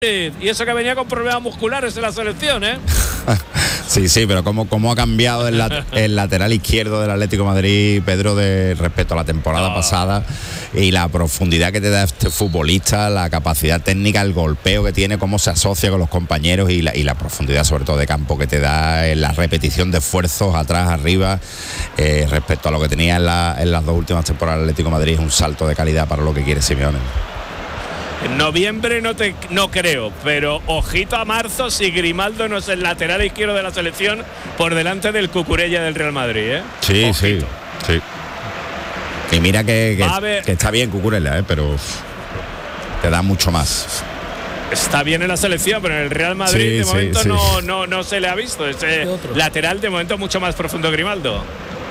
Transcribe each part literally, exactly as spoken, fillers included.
Y eso que venía con problemas musculares en la selección, ¿eh? Sí, sí, pero cómo, cómo ha cambiado el, lat- el lateral izquierdo del Atlético de Madrid, Pedro, de respecto a la temporada oh. pasada, y la profundidad que te da este futbolista, la capacidad técnica, el golpeo que tiene, cómo se asocia con los compañeros y la, y la profundidad sobre todo de campo que te da en la repetición de esfuerzos atrás, arriba, eh, respecto a lo que tenía en, la, en las dos últimas temporadas del Atlético de Madrid. Es un salto de calidad para lo que quiere Simeone. En noviembre no te no creo, pero ojito a marzo si Grimaldo no es el lateral izquierdo de la selección por delante del Cucurella del Real Madrid, ¿eh? Sí, ojito. sí, sí. Y mira que, que, que está bien Cucurella, ¿eh? Pero te da mucho más. Está bien en la selección, pero en el Real Madrid sí, de sí, momento sí. No, no, no se le ha visto. Ese lateral de momento mucho más profundo Grimaldo.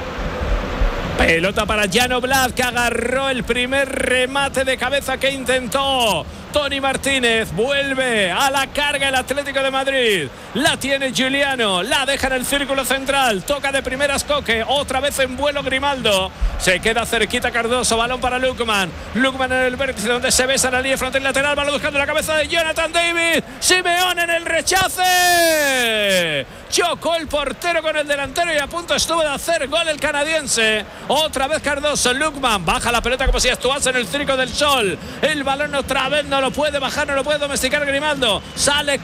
Pelota para Jan Oblak, que agarró el primer remate de cabeza que intentó Toni Martínez. Vuelve a la carga el Atlético de Madrid. La tiene Giuliano, la deja en el círculo central. Toca de primeras Coque, otra vez en vuelo Grimaldo. Se queda cerquita Cardoso, balón para Lookman. Lookman en el vértice donde se besa la línea frontal lateral. Balón buscando la cabeza de Jonathan David. Simeone en el rechace. Chocó el portero con el delantero y a punto estuvo de hacer gol el canadiense. Otra vez Cardoso, Lookman baja la pelota como si actuase en el Circo del Sol. El balón otra vez no lo puede bajar, no lo puede domesticar Grimaldo. Sale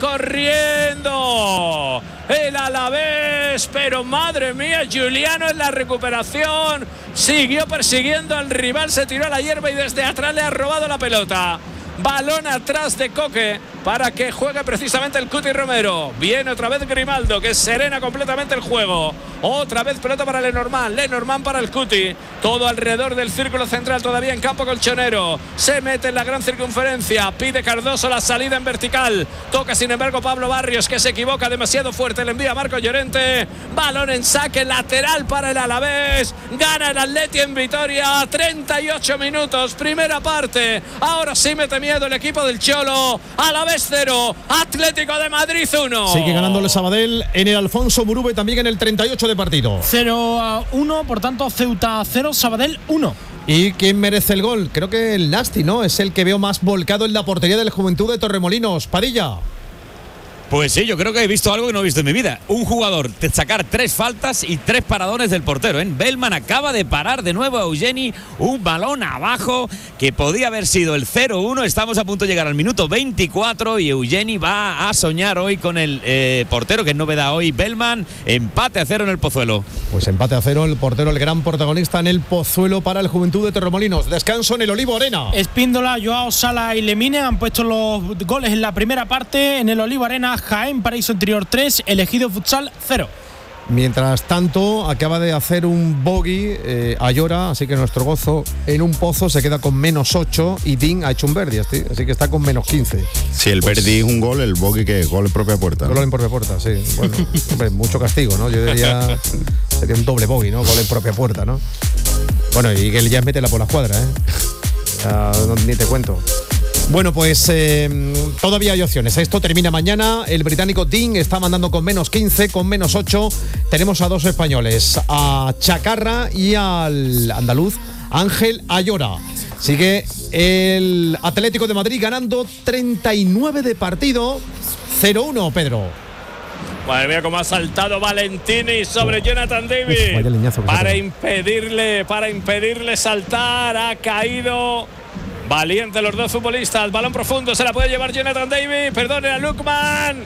corriendo el Alavés, pero madre mía, Giuliano en la recuperación siguió persiguiendo al rival, se tiró a la hierba y desde atrás le ha robado la pelota. Balón atrás de Coque para que juegue precisamente el Cuti Romero. Viene otra vez Grimaldo, que serena completamente el juego. Otra vez pelota para Lenormand. Lenormand para el Cuti. Todo alrededor del círculo central, todavía en campo colchonero. Se mete en la gran circunferencia. Pide Cardoso la salida en vertical. Toca sin embargo Pablo Barrios, que se equivoca demasiado fuerte. Le envía a Marco Llorente. Balón en saque lateral para el Alavés. Gana el Atleti en Vitoria. treinta y ocho minutos, primera parte. Ahora sí mete miedo el equipo del Cholo. Alavés cero, Atlético de Madrid uno. Sigue ganándole Sabadell en el Alfonso Murube, también en el treinta y ocho de partido. cero a uno, por tanto Ceuta cero, Sabadell uno. ¿Y quién merece el gol? Creo que el Nasti, ¿no? Es el que veo más volcado en la portería del Juventud de Torremolinos. Padilla. Pues sí, yo creo que he visto algo que no he visto en mi vida. Un jugador de sacar tres faltas y tres paradones del portero, ¿eh? Bellman acaba de parar de nuevo a Eugeni, un balón abajo que podía haber sido el cero uno. Estamos a punto de llegar al minuto veinticuatro y Eugeni va a soñar hoy con el eh, portero, que es novedad hoy, Bellman. Empate a cero en el Pozuelo. Pues empate a cero, el portero, el gran protagonista en el Pozuelo para el Juventud de Torremolinos. Descanso en el Olivo Arena. Espíndola, Joao Sala y Lemine han puesto los goles en la primera parte. En el Olivo Arena, Jaén Paraíso Interior tres, Elegido Futsal cero. Mientras tanto, acaba de hacer un bogey eh, Ayora, así que nuestro Gozo en un pozo se queda con menos ocho y Dean ha hecho un verdi, así, así que está con menos quince. Si el pues, verdi es un gol, el bogey que es gol en propia puerta. Gol en propia puerta, sí. Bueno, hombre, mucho castigo, ¿no? Yo diría sería un doble bogey, ¿no? Gol en propia puerta, ¿no? Bueno, y que ya métela por la cuadra, ¿eh? Ya, no, ni te cuento. Bueno, pues eh, todavía hay opciones. Esto termina mañana. El británico Dean está mandando con menos quince, con menos ocho. Tenemos a dos españoles, a Chacarra y al andaluz Ángel Ayora. Sigue el Atlético de Madrid ganando treinta y nueve de partido, cero uno, Pedro. Madre mía, cómo ha saltado Valentini sobre Jonathan David. Uf, para impedirle, para impedirle saltar, ha caído. Valiente los dos futbolistas. Balón profundo, se la puede llevar Jonathan David. Perdón, era Lookman.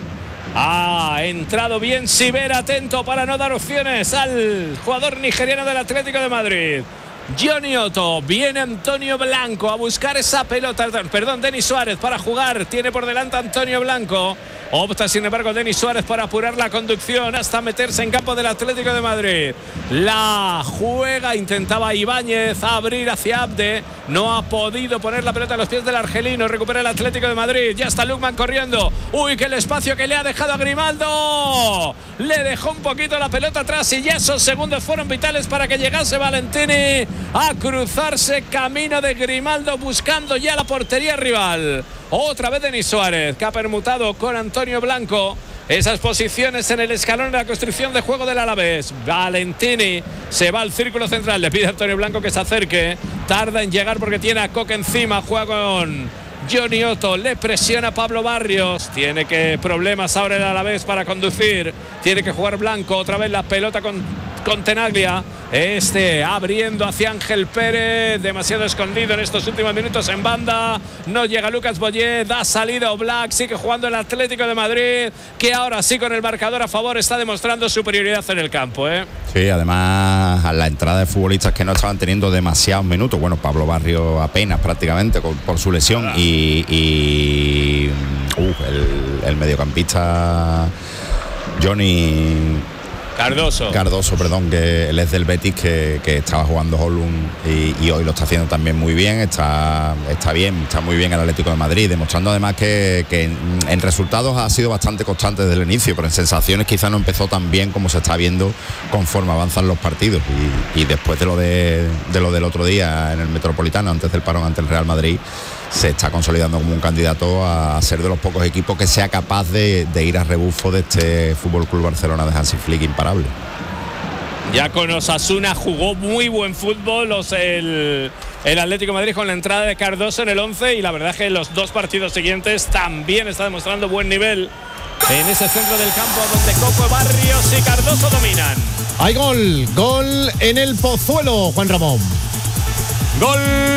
Ha entrado bien Siber, atento para no dar opciones al jugador nigeriano del Atlético de Madrid. Johnny Otto, viene Antonio Blanco a buscar esa pelota. Perdón, Denis Suárez para jugar. Tiene por delante Antonio Blanco. Opta sin embargo Denis Suárez para apurar la conducción hasta meterse en campo del Atlético de Madrid. La juega, intentaba Ibáñez abrir hacia Abde. No ha podido poner la pelota a los pies del argelino. Recupera el Atlético de Madrid. Ya está Lookman corriendo. Uy, que el espacio que le ha dejado a Grimaldo. Le dejó un poquito la pelota atrás y ya esos segundos fueron vitales para que llegase Valentini a cruzarse camino de Grimaldo buscando ya la portería rival. Otra vez Denis Suárez, que ha permutado con Antonio Blanco esas posiciones en el escalón de la construcción de juego del Alavés. Valentini se va al círculo central, le pide a Antonio Blanco que se acerque, tarda en llegar porque tiene a Coque encima, juega con Johnny Otto, le presiona Pablo Barrios, tiene que problemas ahora el Alavés para conducir, tiene que jugar Blanco, otra vez la pelota con, con Tenaglia, este abriendo hacia Ángel Pérez, demasiado escondido en estos últimos minutos en banda, no llega Lucas Boyé, da salida Oblak, sigue jugando el Atlético de Madrid, que ahora sí con el marcador a favor está demostrando superioridad en el campo, ¿eh? Sí, además a la entrada de futbolistas que no estaban teniendo demasiados minutos, bueno, Pablo Barrios apenas prácticamente con, por su lesión y, y uh, el, el mediocampista Johnny Cardoso. Cardoso, perdón, que él es del Betis, que, que estaba jugando Holum y, y hoy lo está haciendo también muy bien, está, está bien, está muy bien el Atlético de Madrid, demostrando además que, que en, en resultados ha sido bastante constante desde el inicio, pero en sensaciones quizá no empezó tan bien como se está viendo conforme avanzan los partidos. Y, y después de lo, de, de lo del otro día en el Metropolitano, antes del parón ante el Real Madrid, se está consolidando como un candidato a ser de los pocos equipos que sea capaz de, de ir a rebufo de este Fútbol Club Barcelona de Hansi Flick imparable. Ya con Osasuna jugó muy buen fútbol los, el, el Atlético de Madrid con la entrada de Cardoso en el once, y la verdad es que en los dos partidos siguientes también está demostrando buen nivel en ese centro del campo donde Coco Barrios y Cardoso dominan. Hay gol, gol en el Pozuelo, Juan Ramón. Gol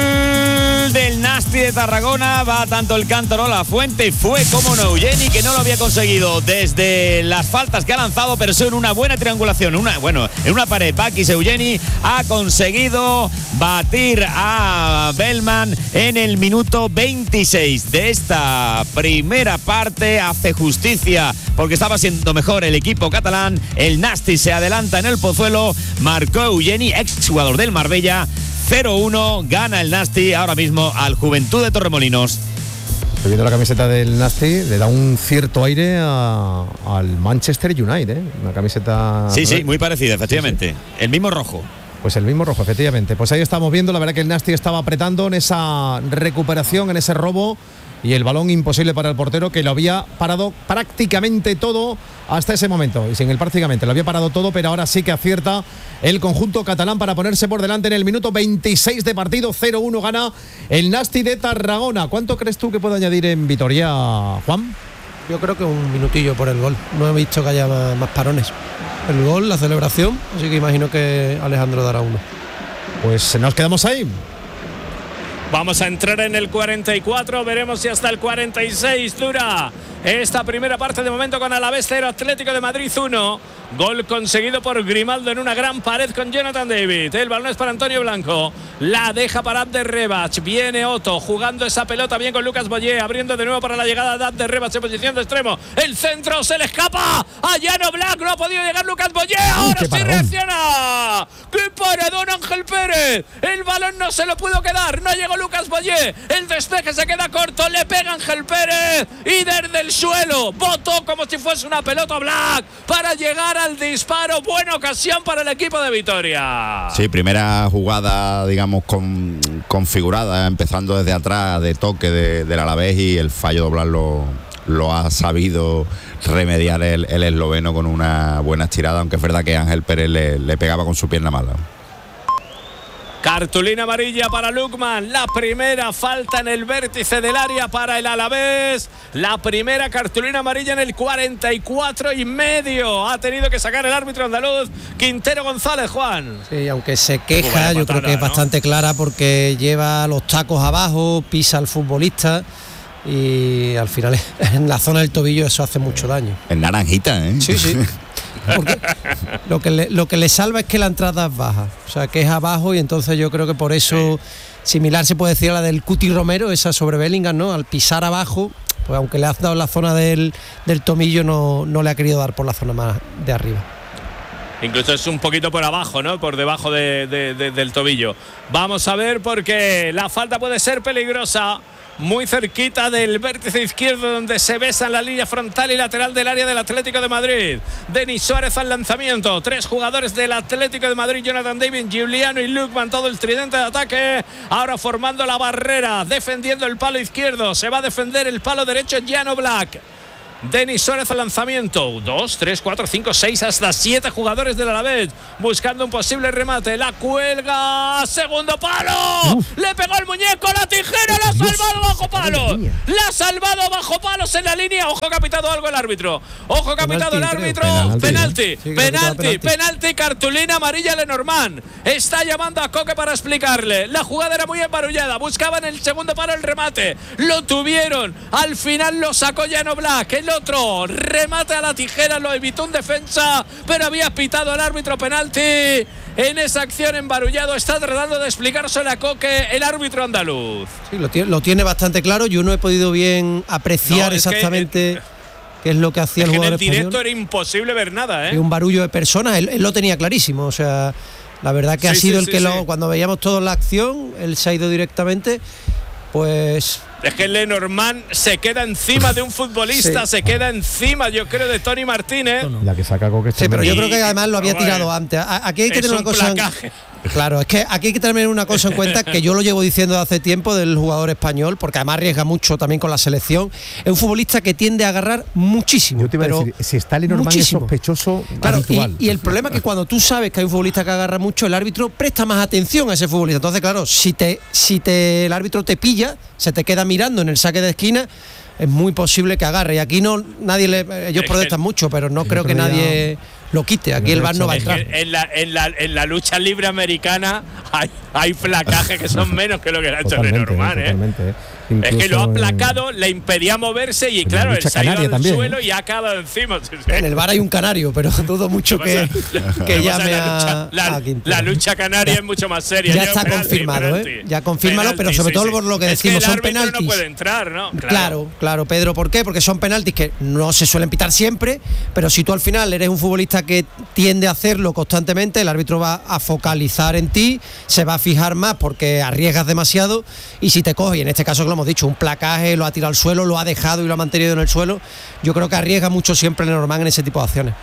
del Nasti de Tarragona, va tanto el Cántaro La Fuente, fue como no Eugeni, que no lo había conseguido desde las faltas que ha lanzado, pero son una buena triangulación, una, bueno, en una pared. Bakis Eugeni ha conseguido batir a Bellman en el minuto veintiséis de esta primera parte. Hace justicia porque estaba siendo mejor el equipo catalán. El Nasti se adelanta en el Pozuelo, marcó Eugeni, ex jugador del Marbella. cero uno, gana el Nasti ahora mismo al Juventud de Torremolinos. Estoy viendo la camiseta del Nasti, le da un cierto aire a, al Manchester United, ¿eh? Una camiseta... Sí, sí, muy parecida, efectivamente. Sí, sí. El mismo rojo. Pues el mismo rojo, efectivamente. Pues ahí estamos viendo, la verdad que el Nasti estaba apretando en esa recuperación, en ese robo, y el balón imposible para el portero, que lo había parado prácticamente todo hasta ese momento. Y sin el prácticamente, lo había parado todo, pero ahora sí que acierta el conjunto catalán para ponerse por delante en el minuto veintiséis de partido. Cero uno gana el Nasti de Tarragona. ¿Cuánto crees tú que puede añadir en Vitoria, Juan? Yo creo que un minutillo por el gol. No he visto que haya más, más parones. El gol, la celebración, así que imagino que Alejandro dará uno. Pues nos quedamos ahí. Vamos a entrar en el cuarenta y cuatro, veremos si hasta el cuarenta y seis dura esta primera parte. De momento con Alavés cero, Atlético de Madrid uno. Gol conseguido por Grimaldo en una gran pared con Jonathan David. El balón es para Antonio Blanco. La deja para Abder Rebach. Viene Otto jugando esa pelota bien con Lucas Boyé. Abriendo de nuevo para la llegada de Abder Rebach en posición de extremo. El centro se le escapa a Jan Oblak. No ha podido llegar Lucas Boyé. Ahora sí reacciona. ¡Qué paredón, Ángel Pérez! El balón no se lo pudo quedar. No llegó Lucas Boyé. El despeje se queda corto. Le pega Ángel Pérez. Y desde el suelo botó como si fuese una pelota Oblak para llegar a al disparo. Buena ocasión para el equipo de Vitoria. Sí, primera jugada, digamos, con, configurada, empezando desde atrás, de toque de, del Alavés, y el fallo de Oblak lo, lo ha sabido remediar el, el esloveno con una buena estirada, aunque es verdad que Ángel Pérez le, le pegaba con su pierna mala. Cartulina amarilla para Lukman. La primera falta en el vértice del área para el Alavés. La primera cartulina amarilla en el cuarenta y cuatro y medio. Ha tenido que sacar el árbitro andaluz Quintero González, Juan. Sí, aunque se queja, yo creo que es bastante clara, porque lleva los tacos abajo, pisa al futbolista y al final en la zona del tobillo eso hace mucho daño. En naranjita, ¿eh? Sí, sí. Porque lo que le, lo que le salva es que la entrada es baja, o sea que es abajo, y entonces yo creo que por eso, similar se puede decir a la del Cuti Romero, esa sobre Bellingham, ¿no? Al pisar abajo, pues aunque le has dado la zona del, del tomillo, no, no le ha querido dar por la zona más de arriba. Incluso es un poquito por abajo, ¿no? Por debajo de, de, de, del tobillo. Vamos a ver, porque la falta puede ser peligrosa. Muy cerquita del vértice izquierdo, donde se besan la línea frontal y lateral del área del Atlético de Madrid. Denis Suárez al lanzamiento. Tres jugadores del Atlético de Madrid: Jonathan David, Giuliano y Lukman, todo el tridente de ataque. Ahora formando la barrera, defendiendo el palo izquierdo. Se va a defender el palo derecho Jan Oblak. Denis Suárez al lanzamiento. Dos, tres, cuatro, cinco, seis, hasta siete jugadores del Alavés buscando un posible remate. La cuelga. Segundo palo. Uf. Le pegó el muñeco. La tijera. La ha salvado bajo palos. La ha salvado bajo palos en la línea. Ojo que ha pitado algo el árbitro. Ojo que ha pitado el árbitro. Penalti. Penalti. Sí, penalti, penalti. Penalti. Cartulina amarilla Lenormand. Está llamando a Coque para explicarle. La jugada era muy embarullada. Buscaban el segundo palo el remate. Lo tuvieron. Al final lo sacó Jan Oblak. El otro remate a la tijera. Lo evitó un defensa. Pero había pitado el árbitro penalti. En esa acción embarullado está tratando de explicárselo a Coque el árbitro andaluz. Sí, lo tiene, lo tiene bastante claro. Yo no he podido bien apreciar no, exactamente que, qué es lo que hacía es el que jugador en el directo español. Era imposible ver nada, ¿eh? Un barullo de personas. Él, él lo tenía clarísimo. O sea, la verdad que sí, ha sido sí, el que sí, lo, sí. cuando veíamos toda la acción, él se ha ido directamente. Pues es que Lenormand se queda encima de un futbolista, sí. se queda encima, yo creo, de Tony Martínez. La que saca Coque. Sí, pero yo creo que además lo había tirado antes. Aquí hay que es tener una cosa. Placaje. Claro, es que aquí hay que tener una cosa en cuenta que yo lo llevo diciendo hace tiempo del jugador español, porque además arriesga mucho también con la selección. Es un futbolista que tiende a agarrar muchísimo. Yo te iba pero a decir, si está Lenormand es sospechoso, claro, habitual. Y, y el problema es que cuando tú sabes que hay un futbolista que agarra mucho, el árbitro presta más atención a ese futbolista. Entonces, claro, si te, si te el árbitro te pilla, se te queda mirando en el saque de esquina, es muy posible que agarre. Y aquí no nadie le, ellos protestan mucho, pero no creo que nadie lo quite. Aquí el V A R no va a entrar. Es que en, la, en, la, en la lucha libre americana hay, hay placajes que son menos que lo que le ha hecho Lenormand, ¿eh? ¿eh? Es que lo ha aplacado, en, le impedía moverse y claro, él se ha ido al también, suelo ¿eh? y ha acabado encima. Sí, sí. En el V A R hay un canario, pero dudo mucho que, que llame la lucha, a, la, a la lucha canaria ya, es mucho más seria. Ya está penalti, confirmado, penalti. ¿eh? Ya confírmalo, penalti, pero sobre sí, todo por sí. lo que es decimos, que el son penaltis. No puede entrar, ¿no? Claro. claro, claro, Pedro, ¿por qué? Porque son penaltis que no se suelen pitar siempre, pero si tú al final eres un futbolista que tiende a hacerlo constantemente, el árbitro va a focalizar en ti, se va a fijar más porque arriesgas demasiado y si te coge, y en este caso que lo hemos dicho, un placaje, lo ha tirado al suelo, lo ha dejado y lo ha mantenido en el suelo, yo creo que arriesga mucho siempre Lenormand en ese tipo de acciones.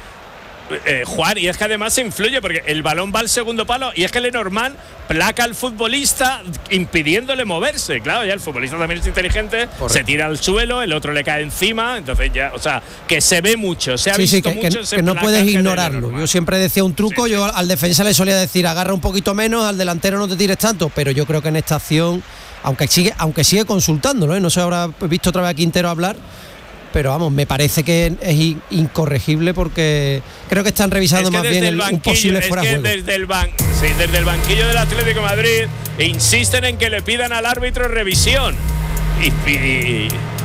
Eh, Juan, y es que además se influye porque el balón va al segundo palo y es que Lenormand placa al futbolista impidiéndole moverse. Claro, ya el futbolista también es inteligente, Correcto. se tira al suelo, el otro le cae encima, entonces ya, o sea, que se ve mucho, se ha sí, visto sí, que, mucho que, ese que no puedes ignorarlo. De yo siempre decía un truco, sí, sí. yo al defensa le solía decir agarra un poquito menos, al delantero no te tires tanto, pero yo creo que en esta acción, aunque sigue, aunque sigue consultándolo, ¿eh? no sé, habrá visto otra vez a Quintero hablar. Pero vamos, me parece que es incorregible porque creo que están revisando es que más bien el, banquillo, un posible fuera es que juego. Desde el, ban sí, desde el banquillo del Atlético de Madrid insisten en que le pidan al árbitro revisión. Y, y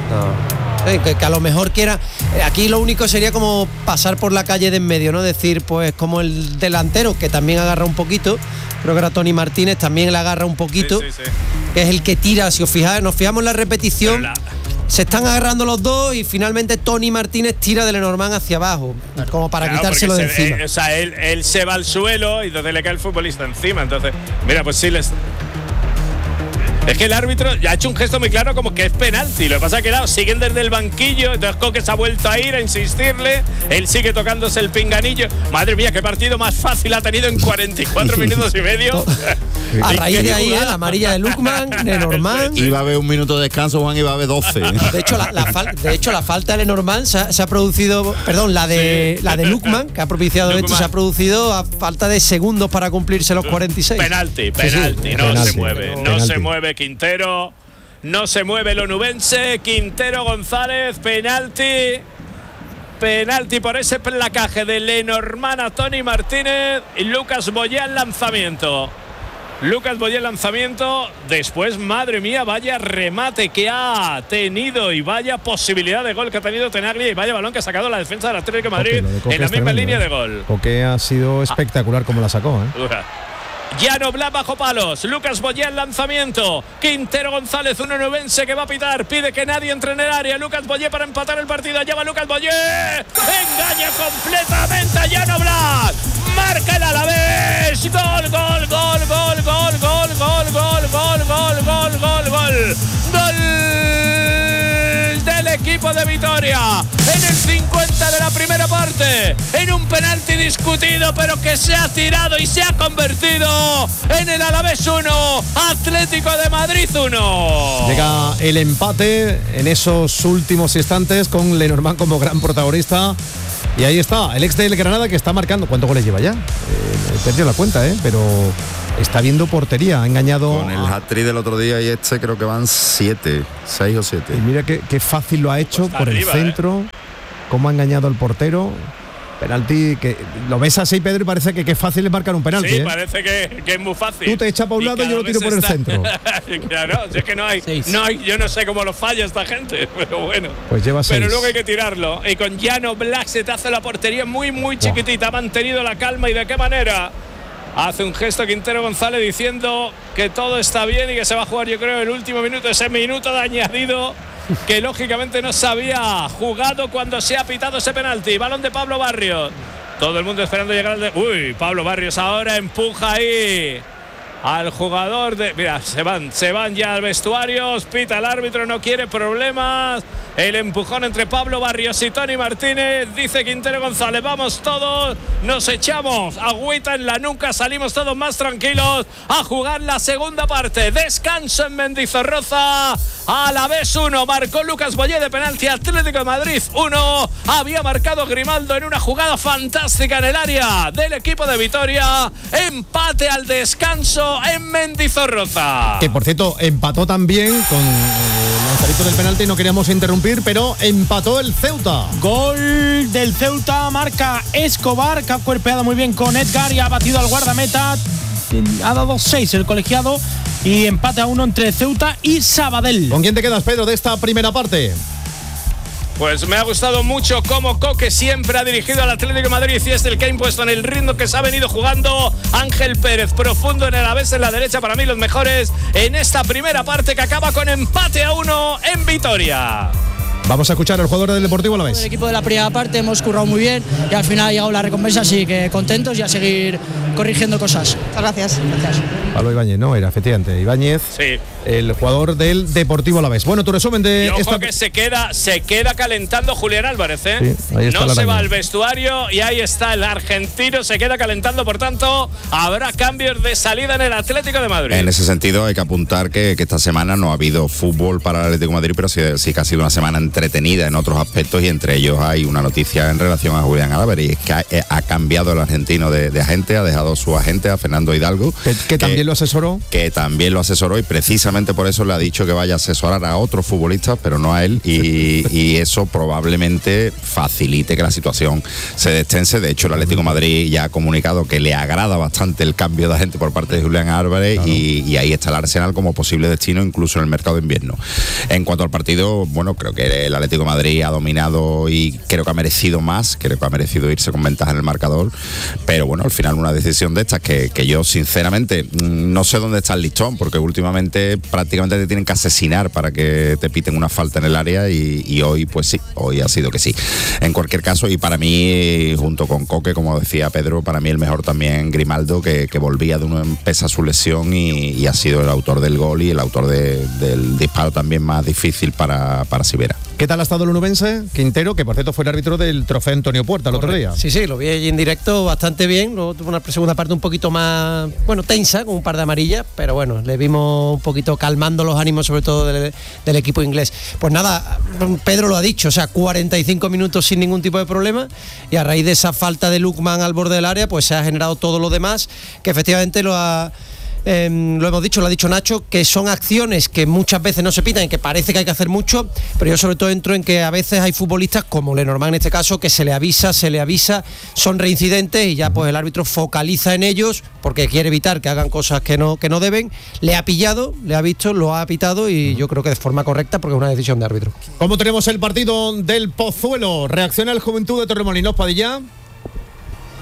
no. Sí, que, que a lo mejor quiera. Aquí lo único sería como pasar por la calle de en medio, ¿no? Decir, pues como el delantero, que también agarra un poquito. Creo que era Tony Martínez, también le agarra un poquito. Sí, sí, sí. Que es el que tira. Si os fijáis, nos fijamos en la repetición. Se están agarrando los dos y finalmente Tony Martínez tira de Lenormand hacia abajo, claro, como para claro, quitárselo de se, encima. Eh, o sea, él, él se va al suelo y entonces le cae el futbolista encima. Entonces, mira, pues sí les. Es que el árbitro ya ha hecho un gesto muy claro como que es penalti. Lo que pasa es que claro, siguen desde el banquillo, entonces Coque se ha vuelto a ir a insistirle. Él sigue tocándose el pinganillo. Madre mía, qué partido más fácil ha tenido en cuarenta y cuatro minutos y medio. A raíz de ahí, ¿eh? La amarilla de Lukman, Lenormand. Iba a haber un minuto de descanso, Juan, iba a haber doce. De hecho, la, la, fal de, hecho, la falta de Lenormand se ha, se ha producido, perdón, la de, sí. la de Lukman, que ha propiciado Lukman. esto, se ha producido a falta de segundos para cumplirse los cuarenta y seis. Penalti, penalti, sí, sí. no penalti, se mueve, no penalti. se mueve Quintero. No se mueve el onubense, Quintero González, penalti. Penalti por ese placaje de Lenormand a Tony Martínez y Lucas Boyé al lanzamiento. Lucas Boyé al lanzamiento. Después, madre mía, vaya remate que ha tenido y vaya posibilidad de gol que ha tenido Tenaglia y vaya balón que ha sacado la defensa del Atlético de Madrid Coque, en la misma tremendo, línea ¿eh? de gol. Coque ha sido espectacular como la sacó, ¿eh? Uh-huh. Jan Oblak bajo palos, Lucas Boyé al lanzamiento, Quintero González, un onubense que va a pitar, pide que nadie entre en el área, Lucas Boyé para empatar el partido, allá va Lucas Boyé, engaña completamente a Jan Oblak, marca el Alavés, gol, gol, gol, gol, gol, gol, gol, gol, gol, gol, gol, gol, gol, gol, gol del equipo de Vitoria en el cincuenta de la primera parte, en un penalti discutido pero que se ha tirado y se ha convertido en el Alavés uno, Atlético de Madrid uno. Llega el empate en esos últimos instantes con Lenormand como gran protagonista. Y ahí está, el ex del Granada que está marcando. ¿Cuántos goles lleva ya? Eh, he perdido la cuenta, ¿eh? Pero está viendo portería, ha engañado. Con el hat-trick del otro día y este creo que van siete, seis o siete. Y mira qué, qué fácil lo ha hecho Pues por arriba, el centro, ¿eh? Cómo ha engañado al portero. Penalti que lo ves así, Pedro, y parece que, que es fácil es marcar un penalti. Sí, ¿eh? parece que, que es muy fácil. Tú te echas para un lado y yo lo tiro por el está... centro. Claro, si es que no hay, no hay, yo no sé cómo lo falla esta gente, pero bueno. Pues lleva seis. Pero luego hay que tirarlo. Y con Llano Black se te hace la portería muy, muy chiquitita. Ha mantenido la calma y de qué manera. Hace un gesto Quintero González diciendo que todo está bien y que se va a jugar, yo creo, el último minuto, ese minuto de añadido que lógicamente no se había jugado cuando se ha pitado ese penalti. Balón de Pablo Barrios. Todo el mundo esperando llegar al de... Uy, Pablo Barrios ahora empuja ahí al jugador de... Mira, se van, se van ya al vestuario. Pita el árbitro, no quiere problemas. El empujón entre Pablo Barrios y Tony Martínez. Dice Quintero González, vamos todos, nos echamos agüita en la nuca, salimos todos más tranquilos a jugar la segunda parte. Descanso en Mendizorroza. Alavés uno, marcó Lucas Boyé de penalti. Atlético de Madrid uno. Había marcado Grimaldo en una jugada fantástica en el área del equipo de Vitoria. Empate al descanso en Mendizorroza. Que por cierto, empató también con el lanzamiento del penalti, no queríamos interrumpir, pero empató el Ceuta. Gol del Ceuta, marca Escobar, que ha cuerpeado muy bien con Edgar y ha batido al guardameta. Ha dado seis el colegiado y empate a uno entre Ceuta y Sabadell. ¿Con quién te quedas, Pedro, de esta primera parte? Pues me ha gustado mucho cómo Coque siempre ha dirigido al Atlético de Madrid y es el que ha impuesto en el ritmo que se ha venido jugando. Ángel Pérez, profundo en el Alavés, en la derecha, para mí los mejores en esta primera parte que acaba con empate a uno en Vitoria. Vamos a escuchar al jugador del Deportivo Alavés. El equipo de la primera parte hemos currado muy bien y al final ha llegado la recompensa, así que contentos y a seguir corrigiendo cosas. Muchas gracias. Gracias. Pablo Ibáñez, no, era efectivamente Ibáñez, Sí. el jugador del Deportivo Alavés. Bueno, tu resumen de Y ojo esta... que se queda, se queda calentando Julián Álvarez, ¿eh? Sí, ahí está no la se araña. va al vestuario y ahí está el argentino, se queda calentando, por tanto, habrá cambios de salida en el Atlético de Madrid. En ese sentido hay que apuntar que, que esta semana no ha habido fútbol para el Atlético de Madrid, pero sí, sí que ha sido una semana entretenida en otros aspectos y entre ellos hay una noticia en relación a Julián Álvarez y es que ha, ha cambiado el argentino de, de agente, ha dejado su agente a Fernando Hidalgo. Que, que, que también lo asesoró. Que también lo asesoró y precisamente por eso le ha dicho que vaya a asesorar a otros futbolistas, pero no a él y, y eso probablemente facilite que la situación se destense. De hecho, el Atlético de Madrid ya ha comunicado que le agrada bastante el cambio de agente por parte de Julián Álvarez. Claro. y, y ahí está el Arsenal como posible destino incluso en el mercado de invierno. En cuanto al partido, bueno, creo que el Atlético de Madrid ha dominado y creo que ha merecido más, creo que ha merecido irse con ventaja en el marcador, pero bueno, al final una decisión de estas que, que yo sinceramente no sé dónde está el listón, porque últimamente prácticamente te tienen que asesinar para que te piten una falta en el área y, y hoy pues sí, hoy ha sido que sí. En cualquier caso, y para mí, junto con Coque, como decía Pedro, para mí el mejor también Grimaldo, que, que volvía de una pesa su lesión y, y ha sido el autor del gol y el autor de, del disparo también más difícil para, para Sivera. ¿Qué tal ha estado el onubense? Quintero, que por cierto fue el árbitro del trofeo Antonio Puerta el otro día. Sí, sí, lo vi allí en directo bastante bien. Luego tuvo una segunda parte un poquito más, bueno, tensa, con un par de amarillas, pero bueno, le vimos un poquito calmando los ánimos, sobre todo del, del equipo inglés. Pues nada, Pedro lo ha dicho, o sea, cuarenta y cinco minutos sin ningún tipo de problema, y a raíz de esa falta de Lukman al borde del área, pues se ha generado todo lo demás, que efectivamente lo ha... Eh, lo hemos dicho, lo ha dicho Nacho, que son acciones que muchas veces no se pitan y que parece que hay que hacer mucho, pero yo sobre todo entro en que a veces hay futbolistas, como Lenormand en este caso, que se le avisa, se le avisa, son reincidentes y ya pues el árbitro focaliza en ellos porque quiere evitar que hagan cosas que no, que no deben. Le ha pillado, le ha visto, lo ha pitado y yo creo que de forma correcta porque es una decisión de árbitro. ¿Cómo tenemos el partido del Pozuelo? ¿Reacciona el Juventud de Torremolinos, Padilla?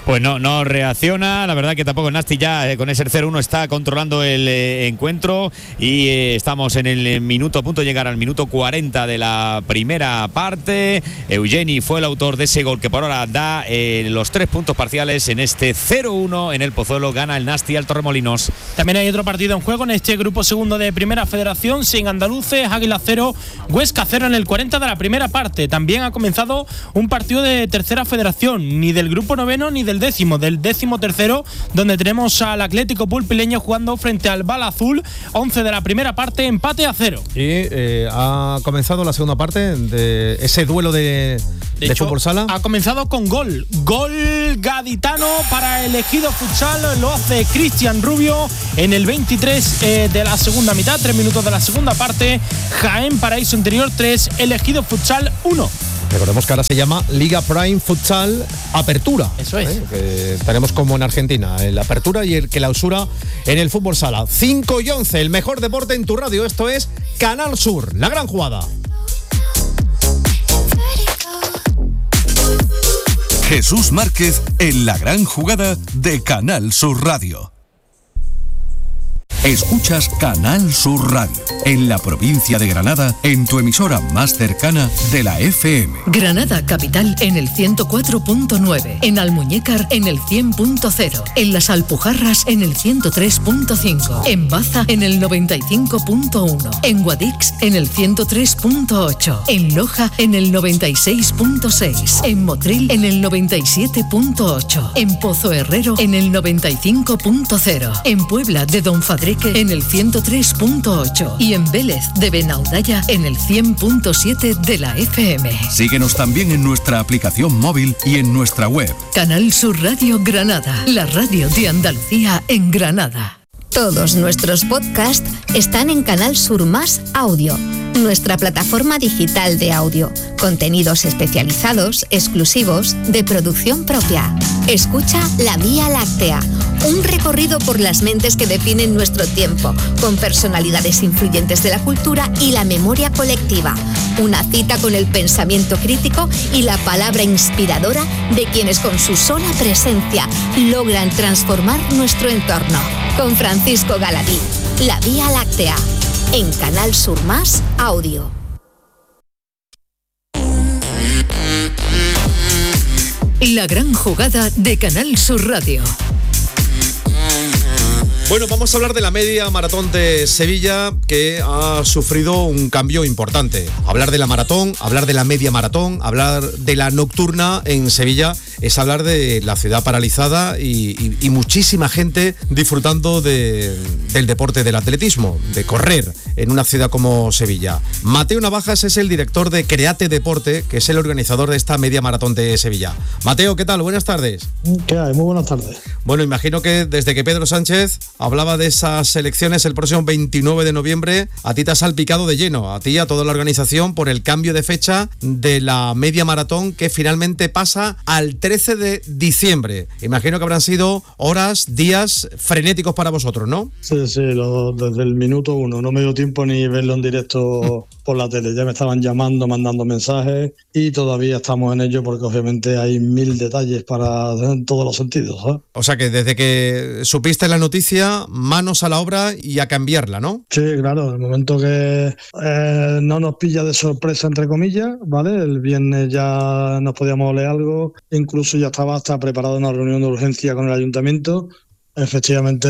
Pues no, no reacciona. La verdad que tampoco Nasti ya eh, con ese cero uno está controlando el eh, encuentro y eh, estamos en el minuto, a punto de llegar al minuto cuarenta de la primera parte. Eugeni fue el autor de ese gol que por ahora da eh, los tres puntos parciales en este cero uno en el Pozuelo. Gana el Nasti al Torremolinos. También hay otro partido en juego en este grupo segundo de Primera Federación, sin andaluces, Águila cero, Huesca cero en el cuarenta de la primera parte. También ha comenzado un partido de Tercera Federación, ni del grupo noveno ni del décimo, del décimo tercero, donde tenemos al Atlético Pulpileño jugando frente al Bala Azul, once de la primera parte, empate a cero. Y eh, ha comenzado la segunda parte de ese duelo de, de, de hecho, fútbol sala. Ha comenzado con gol, gol gaditano para el Ejido Futsal, lo hace Cristian Rubio en el veintitrés eh, de la segunda mitad, tres minutos de la segunda parte. Jaén Paraíso Interior tres, el Ejido Futsal uno. Recordemos que ahora se llama Liga Prime Futsal Apertura. Eso es. ¿Eh? Que tenemos como en Argentina, el Apertura y el Clausura en el fútbol sala. cinco y once, el mejor deporte en tu radio. Esto es Canal Sur, la gran jugada. Jesús Márquez en la gran jugada de Canal Sur Radio. Escuchas Canal Sur Radio, en la provincia de Granada, en tu emisora más cercana de la F M. Granada Capital en el ciento cuatro punto nueve, en Almuñécar en el cien punto cero, en Las Alpujarras en el ciento tres punto cinco, en Baza en el noventa y cinco punto uno, en Guadix en el ciento tres punto ocho, en Loja en el noventa y seis punto seis, en Motril en el noventa y siete punto ocho, en Pozo Herrero en el noventa y cinco punto cero, en Puebla de Don Fadrique en el ciento tres punto ocho y en Vélez de Benaudalla en el cien punto siete de la F M. Síguenos también en nuestra aplicación móvil y en nuestra web. Canal Sur Radio Granada, la radio de Andalucía en Granada. Todos nuestros podcasts están en Canal Sur Más Audio, nuestra plataforma digital de audio. Contenidos especializados, exclusivos, de producción propia. Escucha La Vía Láctea, un recorrido por las mentes que definen nuestro tiempo, con personalidades influyentes de la cultura y la memoria colectiva. Una cita con el pensamiento crítico y la palabra inspiradora de quienes con su sola presencia logran transformar nuestro entorno. Con Francisco Galadí, La Vía Láctea, en Canal Sur Más Audio. La gran jugada de Canal Sur Radio. Bueno, vamos a hablar de la media maratón de Sevilla, que ha sufrido un cambio importante. Hablar de la maratón, hablar de la media maratón, hablar de la nocturna en Sevilla es hablar de la ciudad paralizada y, y, y muchísima gente disfrutando de, del deporte del atletismo, de correr en una ciudad como Sevilla. Mateo Navajas es el director de Create Deporte, que es el organizador de esta media maratón de Sevilla. Mateo, ¿qué tal? Buenas tardes. ¿Qué hay? Muy buenas tardes. Bueno, imagino que desde que Pedro Sánchez hablaba de esas elecciones el próximo veintinueve de noviembre, a ti te ha salpicado de lleno, a ti y a toda la organización, por el cambio de fecha de la media maratón, que finalmente pasa al trece de diciembre. Imagino que habrán sido horas, días frenéticos para vosotros, ¿no? Sí, sí, lo, desde el minuto uno. No me dio tiempo ni verlo en directo por la tele. Ya me estaban llamando, mandando mensajes y todavía estamos en ello porque obviamente hay mil detalles para en todos los sentidos, ¿eh? O sea que desde que supiste la noticia, manos a la obra y a cambiarla, ¿no? Sí, claro. En el momento que eh, no nos pilla de sorpresa, entre comillas, ¿vale? El viernes ya nos podíamos leer algo, incluso ya estaba hasta preparada una reunión de urgencia con el ayuntamiento. Efectivamente,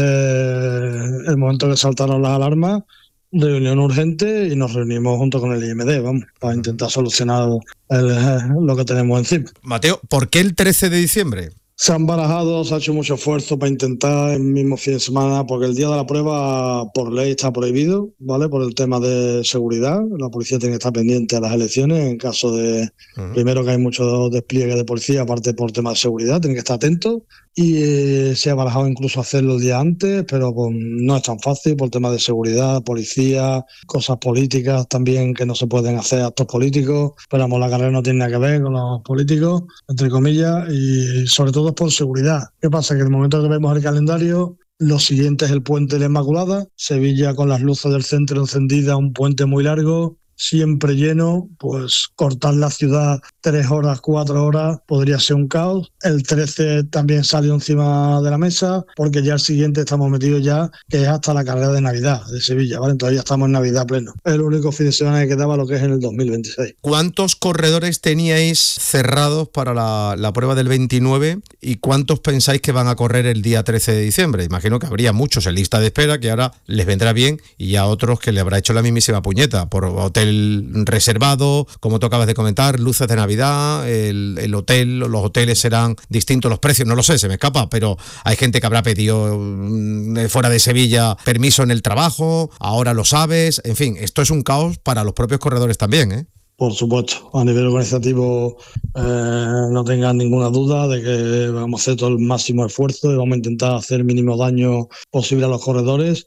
el momento que saltaron las alarmas, reunión urgente y nos reunimos junto con el I M D, vamos, para intentar solucionar el, lo que tenemos encima. Mateo, ¿por qué el trece de diciembre? Se han barajado, se ha hecho mucho esfuerzo para intentar el mismo fin de semana, porque el día de la prueba por ley está prohibido, ¿vale? Por el tema de seguridad. La policía tiene que estar pendiente a las elecciones en caso de, uh-huh. primero que hay mucho despliegue de policía, aparte por tema de seguridad, tienen que estar atentos. Y eh, se ha barajado incluso hacerlo el día antes, pero pues, no es tan fácil por tema de seguridad, policía, cosas políticas también que no se pueden hacer, actos políticos. Pero vamos, la carrera no tiene nada que ver con los políticos, entre comillas, y sobre todo es por seguridad. ¿Qué pasa? Que en el momento que vemos el calendario, lo siguiente es el Puente de la Inmaculada, Sevilla con las luces del centro encendidas, un puente muy largo. siempre lleno, pues cortar la ciudad tres horas, cuatro horas podría ser un caos. El trece también salió encima de la mesa, porque ya el siguiente estamos metidos ya, que es hasta la carrera de Navidad de Sevilla, ¿vale? Entonces ya estamos en Navidad pleno. Es el único fin de semana que quedaba lo que es en el dos mil veintiséis. ¿Cuántos corredores teníais cerrados para la, la prueba del veintinueve y cuántos pensáis que van a correr el día trece de diciembre? Imagino que habría muchos en lista de espera que ahora les vendrá bien, y a otros que le habrá hecho la mismísima puñeta por hotel reservado, como tú acabas de comentar, luces de Navidad, el, el hotel, los hoteles serán distintos, los precios, no lo sé, se me escapa, pero hay gente que habrá pedido mm, fuera de Sevilla permiso en el trabajo, ahora lo sabes, en fin, esto es un caos para los propios corredores también, ¿eh? Por supuesto, a nivel organizativo eh, no tengan ninguna duda de que vamos a hacer todo el máximo esfuerzo y vamos a intentar hacer el mínimo daño posible a los corredores,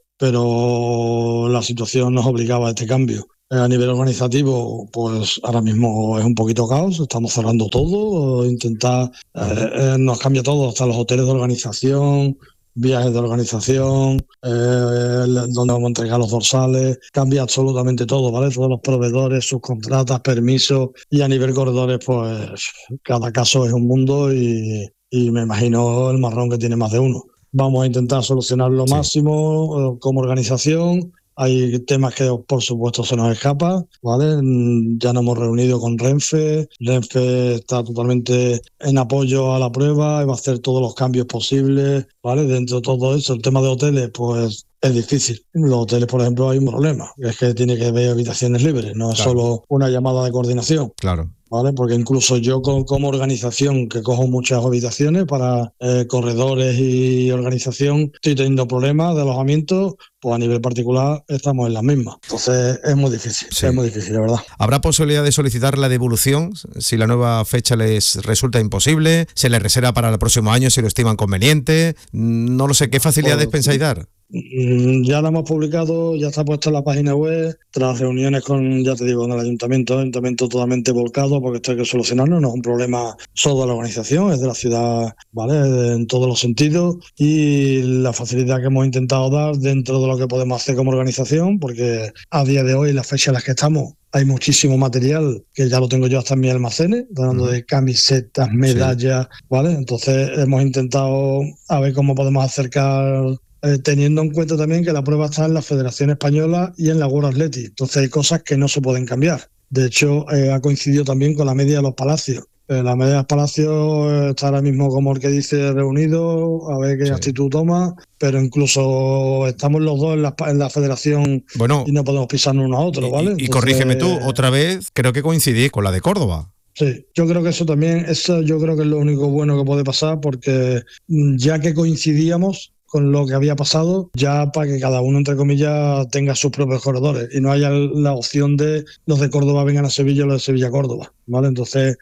pero la situación nos obligaba a este cambio. Eh, a nivel organizativo, pues ahora mismo es un poquito caos, estamos cerrando todo, intentar, eh, eh, nos cambia todo, hasta los hoteles de organización, viajes de organización, eh, donde vamos a entregar los dorsales, cambia absolutamente todo, ¿vale? Todos los proveedores, sus contratas, permisos, y a nivel corredores, pues cada caso es un mundo y, y me imagino el marrón que tiene más de uno. Vamos a intentar solucionar lo sí. máximo eh, como organización. Hay temas que, por supuesto, se nos escapan, ¿vale? Ya nos hemos reunido con Renfe. Renfe está totalmente en apoyo a la prueba y va a hacer todos los cambios posibles, ¿vale? Dentro de todo eso, el tema de hoteles, pues es difícil. En los hoteles, por ejemplo, hay un problema, que es que tiene que haber habitaciones libres, no es claro. solo una llamada de coordinación. Claro. ¿Vale? Porque incluso yo como organización, que cojo muchas habitaciones para eh, corredores y organización, estoy teniendo problemas de alojamiento, pues a nivel particular estamos en las mismas. Entonces es muy difícil, sí. es muy difícil, de verdad. ¿Habrá posibilidad de solicitar la devolución si la nueva fecha les resulta imposible? ¿Se les reserva para el próximo año si lo estiman conveniente? No lo sé, ¿qué facilidades pues, pensáis dar? Ya la hemos publicado, ya está puesta en la página web, tras reuniones con, ya te digo, con el ayuntamiento, el ayuntamiento totalmente volcado, porque esto hay que solucionarlo, no es un problema solo de la organización, es de la ciudad, ¿vale? En todos los sentidos, y la facilidad que hemos intentado dar dentro de lo que podemos hacer como organización, porque a día de hoy, las fechas en las que estamos, hay muchísimo material que ya lo tengo yo hasta en mis almacenes, hablando uh-huh. de camisetas, medallas, sí. ¿vale? Entonces hemos intentado a ver cómo podemos acercar, eh, teniendo en cuenta también que la prueba está en la Federación Española y en la World Athletics. Entonces hay cosas que no se pueden cambiar. De hecho, eh, ha coincidido también con la media de los Palacios. Eh, la media de los Palacios eh, está ahora mismo, como el que dice, reunido, a ver qué sí. actitud toma, pero incluso estamos los dos en la, en la federación bueno, y no podemos pisarnos uno a otro, ¿vale? Y, y Entonces, corrígeme tú, otra vez, creo que coincidís con la de Córdoba. Sí, yo creo que eso también, eso yo creo que es lo único bueno que puede pasar, porque ya que coincidíamos con lo que había pasado, ya para que cada uno, entre comillas, tenga sus propios corredores y no haya la opción de los de Córdoba vengan a Sevilla o los de Sevilla a Córdoba, ¿vale? Entonces,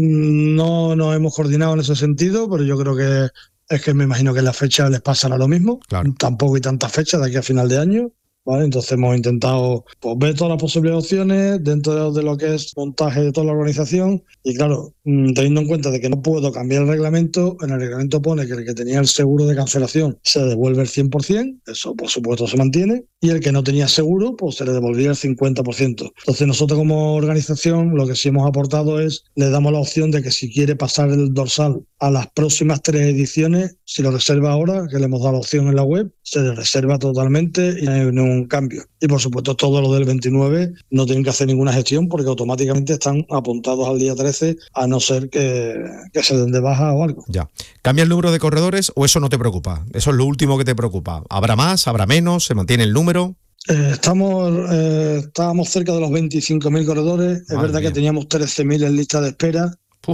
no nos hemos coordinado en ese sentido, pero yo creo que es que me imagino que en la fecha les pasará lo mismo. Claro. Tampoco hay tantas fechas de aquí a final de año, ¿vale? Entonces hemos intentado pues, ver todas las posibles opciones dentro de lo que es montaje de toda la organización y claro, teniendo en cuenta de que no puedo cambiar el reglamento, en el reglamento pone que el que tenía el seguro de cancelación se devuelve el cien por ciento, eso por supuesto se mantiene, y el que no tenía seguro pues se le devolvía el cincuenta por ciento. Entonces nosotros como organización lo que sí hemos aportado es, le damos la opción de que si quiere pasar el dorsal a las próximas tres ediciones, si lo reserva ahora, que le hemos dado la opción en la web, se le reserva totalmente y no hay ningún cambio. Y por supuesto todo lo del veintinueve no tienen que hacer ninguna gestión porque automáticamente están apuntados al día trece, a no ser que, que se den de baja o algo. Ya. ¿Cambia el número de corredores o eso no te preocupa? Eso es lo último que te preocupa. ¿Habrá más? ¿Habrá menos? ¿Se mantiene el número? Eh, estamos eh, estábamos cerca de los veinticinco mil corredores. Madre es verdad mía. Que teníamos trece mil en lista de espera. Uf.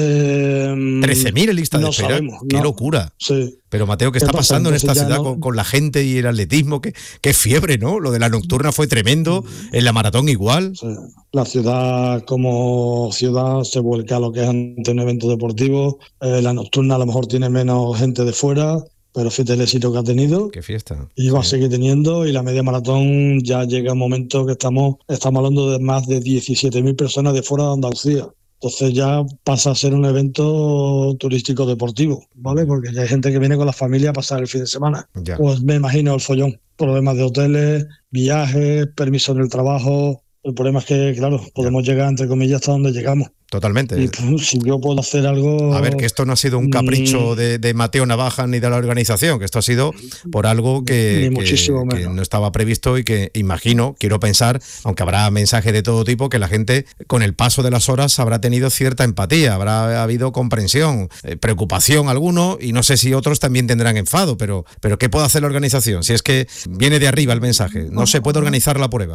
Eh, trece mil en lista de no espera. Sabemos, Qué no. locura. Sí. Pero Mateo, ¿qué, ¿qué está pasa? pasando Entonces en esta ciudad no... con, con la gente y el atletismo? Qué, qué fiebre, ¿no? Lo de la nocturna fue tremendo, en la maratón igual. Sí. La ciudad como ciudad se vuelca a lo que es ante un evento deportivo. Eh, la nocturna a lo mejor tiene menos gente de fuera, pero fíjate el éxito que ha tenido. Qué fiesta. Y va sí. a seguir teniendo, y la media maratón ya llega un momento que estamos, estamos hablando de más de diecisiete mil personas de fuera de Andalucía. Entonces ya pasa a ser un evento turístico deportivo, ¿vale? Porque ya hay gente que viene con la familia a pasar el fin de semana. Ya. Pues me imagino el follón. Problemas de hoteles, viajes, permisos en el trabajo, El problema es que, claro, podemos llegar, entre comillas, hasta donde llegamos. Totalmente. Y pues, si yo puedo hacer algo... A ver, que esto no ha sido un capricho mm, de, de Mateo Navajas ni de la organización, que esto ha sido por algo que, Ni muchísimo que, que menos. no estaba previsto y que imagino, quiero pensar, aunque habrá mensajes de todo tipo, que la gente con el paso de las horas habrá tenido cierta empatía, habrá habido comprensión, eh, preocupación alguno, y no sé si otros también tendrán enfado, pero, pero ¿qué puede hacer la organización? Si es que viene de arriba el mensaje, no se puede organizar la prueba.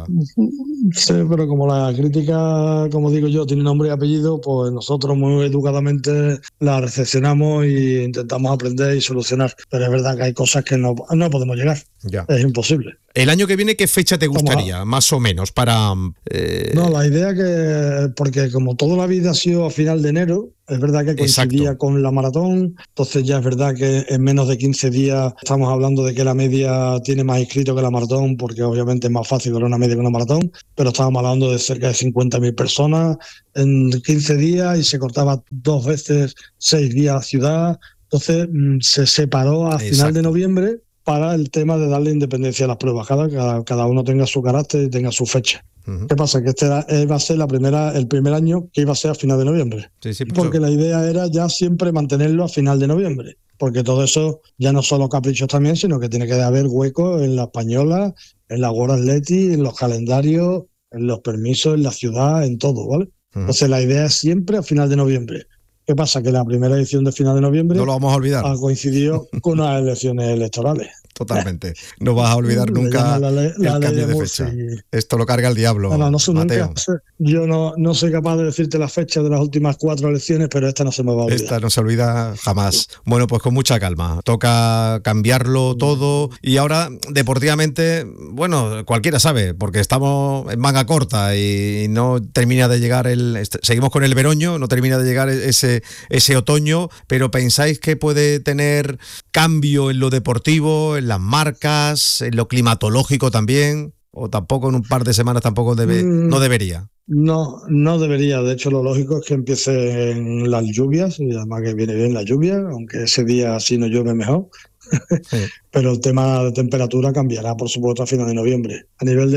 Sí, pero como la crítica, como digo yo, tiene nombre y apellido, pues nosotros muy educadamente la recepcionamos e intentamos aprender y solucionar. Pero es verdad que hay cosas que no, no podemos llegar. Ya. Es imposible. El año que viene, ¿qué fecha te gustaría, más o menos, para...? Eh... No, la idea que, porque como toda la vida ha sido a final de enero, es verdad que coincidía Exacto. con la maratón, entonces ya es verdad que en menos de quince días estamos hablando de que la media tiene más inscritos que la maratón, porque obviamente es más fácil ver una media que una maratón, pero estábamos hablando de cerca de cincuenta mil personas en quince días y se cortaba dos veces seis días la ciudad, entonces mmm, se separó a final Exacto. de noviembre para el tema de darle independencia a las pruebas, cada, cada, cada uno tenga su carácter y tenga su fecha. Uh-huh. ¿Qué pasa? Que este era, iba a ser la primera, el primer año que iba a ser a final de noviembre. Sí, sí, porque la idea era ya siempre mantenerlo a final de noviembre. Porque todo eso ya no solo caprichos también, sino que tiene que haber hueco en la española, en la World Athletic, en los calendarios, en los permisos, en la ciudad, en todo, ¿vale? Uh-huh. Entonces la idea es siempre a final de noviembre. ¿Qué pasa? Que la primera edición de final de noviembre no lo vamos a olvidar. Ha coincidido con las elecciones electorales. Totalmente. No vas a olvidar nunca la ley, la el ley cambio de, de fecha. Y... Esto lo carga el diablo, no, no, no, Mateo. Nunca, yo no, no soy capaz de decirte la fecha de las últimas cuatro elecciones, pero esta no se me va a olvidar. Esta no se olvida jamás. Bueno, pues con mucha calma. Toca cambiarlo todo. Y ahora, deportivamente, bueno, cualquiera sabe, porque estamos en manga corta y no termina de llegar el... Seguimos con el veroño, no termina de llegar ese, ese otoño, pero ¿pensáis que puede tener cambio en lo deportivo, en las marcas, en lo climatológico también? ¿O tampoco en un par de semanas tampoco debe, mm, no debería? No, no debería. De hecho, lo lógico es que empiecen las lluvias, y además que viene bien la lluvia, aunque ese día así no llueve mejor. Sí. Pero el tema de temperatura cambiará, por supuesto, a final de noviembre. A nivel